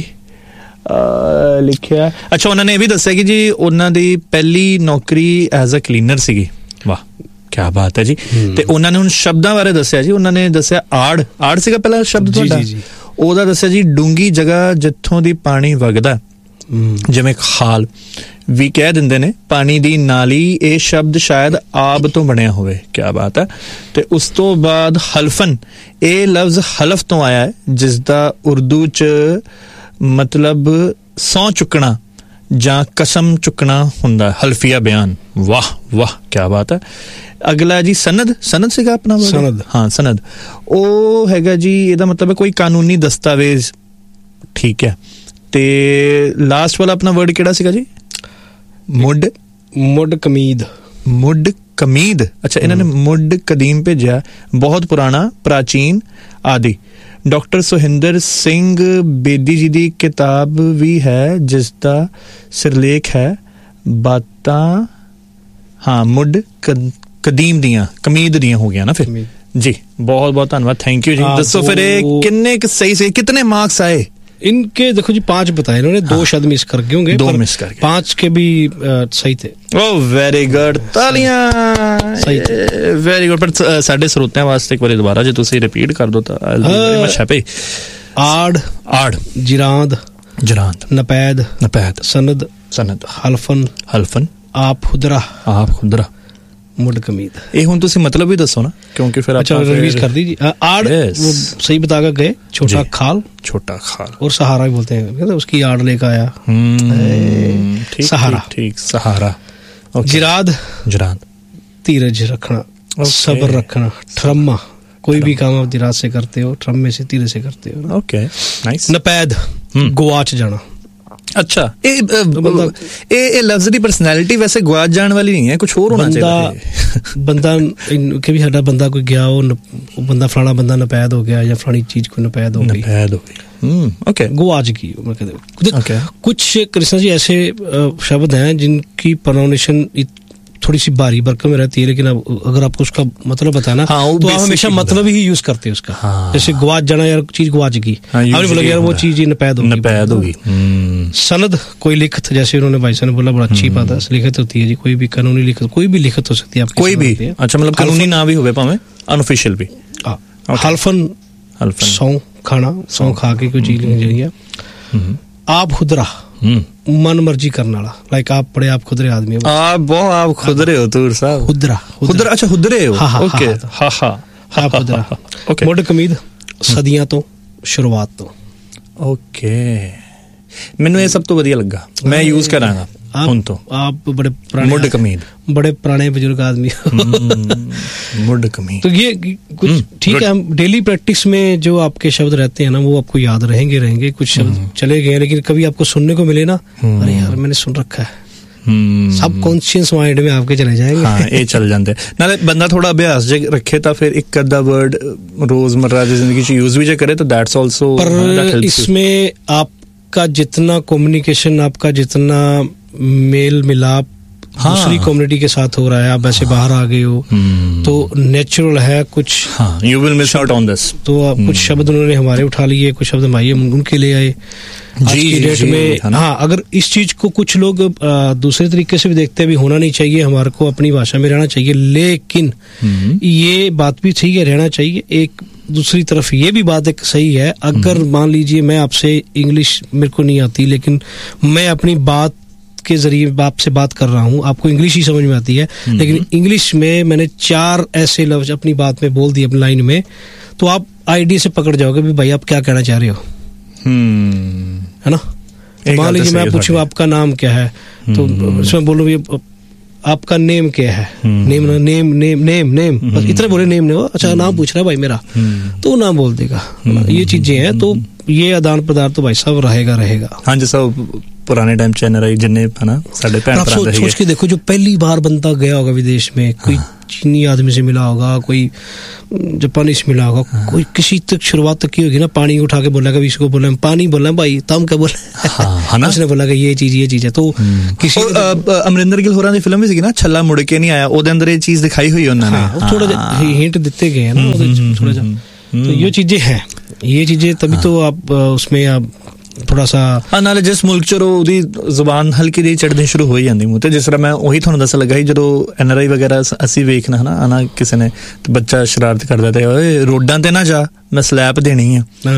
ਲਿਖਿਆ, ਅੱਛਾ ਉਹਨਾਂ ਨੇ ਇਹ ਵੀ ਦੱਸਿਆ ਕਿ ਜੀ ਉਹਨਾਂ ਦੀ ਪਹਿਲੀ ਨੌਕਰੀ ਐਜ਼ ਅ ਕਲੀਨਰ ਸੀਗੀ। ਵਾਹ ਕਿਆ ਬਾਤ ਹੈ ਜੀ। ਤੇ ਉਹਨਾਂ ਨੇ ਹੁਣ ਸ਼ਬਦਾਂ ਬਾਰੇ ਦੱਸਿਆ ਜੀ, ਉਹਨਾਂ ਨੇ ਦੱਸਿਆ ਆੜ, ਆੜ ਸੀਗਾ ਪਹਿਲਾ ਸ਼ਬਦ ਤੁਹਾਡਾ, ਉਹਦਾ ਦੱਸਿਆ ਜੀ ਡੂੰਗੀ ਜਗ੍ਹਾ ਜਿੱਥੋਂ ਦੀ ਪਾਣੀ ਵਗਦਾ, ਜਿਵੇਂ ਖਾਲ ਵੀ ਕਹਿ ਦਿੰਦੇ ਨੇ ਪਾਣੀ ਦੀ ਨਾਲੀ, ਇਹ ਸ਼ਬਦ ਸ਼ਾਇਦ ਆਬ ਤੋਂ ਬਣਿਆ ਹੋਵੇ। ਕਿਆ ਬਾਤ ਹੈ। ਤੇ ਉਸ ਤੋਂ ਬਾਅਦ ਹਲਫਨ, ਇਹ ਲਫ਼ਜ਼ ਹਲਫ ਤੋਂ ਆਇਆ ਹੈ, ਜਿਸ ਦਾ ਉਰਦੂ 'ਚ ਮਤਲਬ ਸਹੁੰ ਚੁੱਕਣਾ ਜਾਂ ਕਸਮ ਚੁੱਕਣਾ ਹੁੰਦਾ, ਹਲਫੀਆ ਬਿਆਨ। ਵਾਹ ਵਾਹ ਕਿਆ ਬਾਤ ਹੈ। ਅਗਲਾ ਜੀ ਸਨਦ, ਸਨਦ ਸੀਗਾ ਆਪਣਾ ਸਨਦ, ਹਾਂ ਸਨਦ, ਉਹ ਹੈਗਾ ਜੀ ਇਹਦਾ ਮਤਲਬ ਹੈ ਕੋਈ ਕਾਨੂੰਨੀ ਦਸਤਾਵੇਜ਼। ਠੀਕ ਹੈ। ਤੇ ਲਾਸਟ ਵਾਲਾ ਆਪਣਾ ਵਰਡ ਕਿਹੜਾ ਸੀਗਾ ਜੀ? ਮੁੱਢ, ਮੁੱਢ ਕਮੀਦ, ਮੁੱਢ ਕਮੀਦ। ਅੱਛਾ ਇਹਨਾਂ ਨੇ ਮੁੱਢ ਕਦੀਮ ਭੇਜਿਆ, ਬਹੁਤ ਪੁਰਾਣਾ, ਪ੍ਰਾਚੀਨ ਆਦਿ। ਡਾਕਟਰ ਸੁਹਿੰਦਰ ਸਿੰਘ ਬੇਦੀ ਜੀ ਦੀ ਕਿਤਾਬ ਵੀ ਹੈ ਜਿਸ ਦਾ ਸਿਰਲੇਖ ਹੈ ਬਾਤਾਂ, ਹਾਂ ਮੁੱਢ ਕਦੀਮ ਦੀਆਂ, ਕਮੀਦ ਦੀਆਂ ਹੋ ਗਿਆ ਨਾ ਫਿਰ ਜੀ। ਬਹੁਤ ਬਹੁਤ ਧੰਨਵਾਦ, ਥੈਂਕ यू जी। ਦੱਸੋ ਫਿਰ ਇਹ ਕਿੰਨੇ ਸਹੀ से कितने मार्क्स आए इनके? देखो जी पांच बताए इन्होंने, दो हाँ, शायद मिस कर गए होंगे, दो मिस कर गए, पांच के भी आ, सही थे। ओह वेरी गुड, तालियां, सही थे, वेरी गुड। पर साडे ਸਰੋਤਿਆਂ ਵਾਸਤੇ ਇੱਕ ਵਾਰੀ ਦੁਬਾਰਾ ਜੇ ਤੁਸੀਂ ਰਿਪੀਟ ਕਰ ਦੋ ਤਾਂ I will very much happy. ਆੜ, ਆੜ, ਜਿਰਾਂਦ, ਜਿਰਾਂਦ, ਨਪੈਦ, ਨਪੈਦ, ਸਨਦ, ਸਨਦ, ਹਲਫਨ, ਹਲਫਨ, ਆਪ ਖੁਦਰਾ, ਆਪ ਖੁਦਰਾ, ਮੁੱਢ ਕਮੀਦ। ਇਹ ਹੁਣ ਤੁਸੀਂ मतलब भी दसो ना, क्योंकि फिर अच्छा रिवीज कर दीजिए। आड़ वो सही बता कर गए, छोटा खाल, छोटा खाल, और सहारा भी बोलते हैं, उसकी आड़ लेकर आया, सहारा, ठीक सहारा। जिराद, जिराद, धीरज रखना, सब्र रखना, ठरम्मा, कोई भी काम आप जिराद से करते हो, ठरम्मे से, धीरे से करते हो। Okay nice. नपैद, गुआच जाना। अच्छा ਇਹ ਇਹ ਲਫ਼ਜ਼ ਦੀ ਪਰਸਨੈਲਿਟੀ ਵੈਸੇ ਗਵਾਚ ਜਾਣ ਵਾਲੀ ਨਹੀਂ ਹੈ, ਕੁਛ ਹੋਰ ਹੋਣਾ ਚਾਹੀਦਾ। ਬੰਦਾ ਕਿ ਵੀ ਸਾਡਾ ਬੰਦਾ ਕੋਈ ਗਿਆ, ਉਹ ਬੰਦਾ ਫਲਾਣਾ ਬੰਦਾ ਨਪੈਦ ਹੋ ਗਿਆ ਜਾਂ ਫਲਾਣੀ ਚੀਜ਼ ਕੋਈ ਨਪੈਦ ਹੋ गई, नपैद हो गई, ओके गुआच की। कुछ कृष्णा जी ऐसे शब्द हैं जिनकी प्रोनाउंसिएशन थोड़ी सी बारी बरकम में रहती है, लेकिन अब अगर आपको उसका मतलब बताना हाँ, तो आप हमेशा मतलब ही यूज करते हैं उसका। हाँ, जैसे गुआच जाना, यार चीज गुआच गई, आपने बोला यार वो चीज नपैद होगी, नपैद होगी। सनद, कोई लिखत, जैसे उन्होंने भाई साहब ने बोला बड़ा अच्छी बात है, लिखत होती है जी, कोई भी कानूनी लिखत, कोई भी लिखत हो सकती है आपकी, कोई भी। अच्छा मतलब कानूनी ना भी होवे भावे अनऑफिशियल भी। हल्फन, हल्फन सौ खाना, सौ खा के कोई चीज नहीं चाहिए। आप खुदरा, मन मर्जी करने वाला, लाइक आप बड़े आप खुदरे आदमी हो, आप बहुत आप खुदरे हो तूर साहब, खुदरा, खुदरा, अच्छा खुदरे हो, ओके, हाँ हाँ हाँ खुदरा, ओके। मुड़ कमीद, सदियां तो शुरुआत तो, ओके। ਮੈਨੂੰ ਇਹ ਸਭ ਤੋਂ ਵਧੀਆ ਲੱਗਾ, मैं यूज करांगा ਹੁਣ ਤੋਂ। आप बड़े पुराने मुड़ कमीद, बड़े पुराने बुजुर्ग आदमी मुड़ कमीद, तो ये कुछ ठीक है। हम डेली प्रैक्टिस में जो आपके शब्द रहते हैं ना, वो आपको याद रहेंगे रहेंगे कुछ शब्द चले गए, लेकिन कभी आपको सुनने को मिले ना, अरे यार मैंने सुन रखा है, सब कॉन्शियस माइंड में आपके चले जाएंगे। हाँ ये चल जाते नाले बंदा थोड़ा अभ्यास जे रखे तो फिर एक अद्धा वर्ड रोजमर्रा की जिंदगी च यूज भी जे करे तो दैट्स आल्सो। पर इसमें आपका जितना कम्युनिकेशन, आपका जितना मेल मिलाप हाँ, दूसरी कम्युनिटी के साथ हो रहा है, आप ऐसे हाँ, बाहर आ गए हो तो नेचुरल है कुछ। You will miss out on this. तो आप कुछ शब्द उन्होंने हमारे उठा लिए, कुछ शब्द हमारे उनके ले आए आज की डेट में। हाँ अगर इस चीज को कुछ लोग दूसरे तरीके से भी देखते हैं, भी होना नहीं चाहिए, हमारे को अपनी भाषा में रहना चाहिए, लेकिन ये बात भी ठीक है, रहना चाहिए। एक दूसरी तरफ ये भी बात एक सही है, अगर मान लीजिए मैं आपसे इंग्लिश मेरे को नहीं आती, लेकिन मैं अपनी बात के जरिए आपसे बात कर रहा हूँ, आपको इंग्लिश ही समझ में आती है, लेकिन इंग्लिश में मैंने चार ऐसे लफ्ज अपनी बात में बोल दिए अपनी लाइन में, तो आप आईडी से पकड़ जाओगे भी भाई आप क्या कहना चाह रहे हो, है ना। मान लीजिए मैं पूछूं आपका नाम क्या है, तो इसमें बोलो भी आपका नेम क्या है, name name name name name बस इतने बोले, नेम ने अच्छा नाम पूछ रहा है भाई मेरा, तो वो नाम बोल देगा। ये चीजें हैं, तो ये आदान प्रदान तो भाई साहब रहेगा रहेगा। हाँ जी सब पुराने टाइम च एनआरआई जिन्ने है ना साडे भैन भरा सोच, सोच के देखो, जो पहली बार बंदा गया होगा विदेश में, कोई चीनी आदमी से मिला होगा, कोई जापानी से मिला होगा, हाँ। कोई किसी तक शुरुआत तक की होगी ना, पानी उठा के बोला, कभी इसको बोला पानी बोला भाई, तम क्या बोला, हाँ, ना? उसने बोला कि ये चीज ये चीज है। तो किसी अमरिंदर गिल होरां दी फिल्म भी सी ना छल्ला मुड़ के नहीं आया, ओदे अंदर ये चीज दिखाई हुई उन्होंने, थोड़ा जिहा हिंट दिते गए हैं ना थोड़ा जिहा, तो ये चीजें हैं, ये चीजें तभी तो आप उसमें आप थोड़ा सा नाले जिस मुल्क च ਉਹਦੀ ਜ਼ੁਬਾਨ ਹਲਕੀ ਜਿਹੀ ਚੜ੍ਹਨੀ ਸ਼ੁਰੂ ਹੋ ਜਾਂਦੀ ਮੂੰਹ ਤੇ। ਜਿਸ ਤਰ੍ਹਾਂ ਮੈਂ ਉਹੀ ਤੁਹਾਨੂੰ ਦੱਸਣ ਲੱਗਾ ਸੀ, ਜਦੋਂ ਐਨਆਰਆਈ ਵਗੈਰਾ ਅਸੀਂ ਵੇਖਣਾ ਹਨਾ, ਆਣਾ ਕਿਸੇ ਨੇ ਬੱਚਾ ਸ਼ਰਾਰਤ ਕਰਦਾ ਤੇ ਓਏ ਰੋਡਾਂ ਤੇ ਨਾ ਜਾ, ਮੈਂ ਸਲੈਪ ਦੇਣੀ ਆ,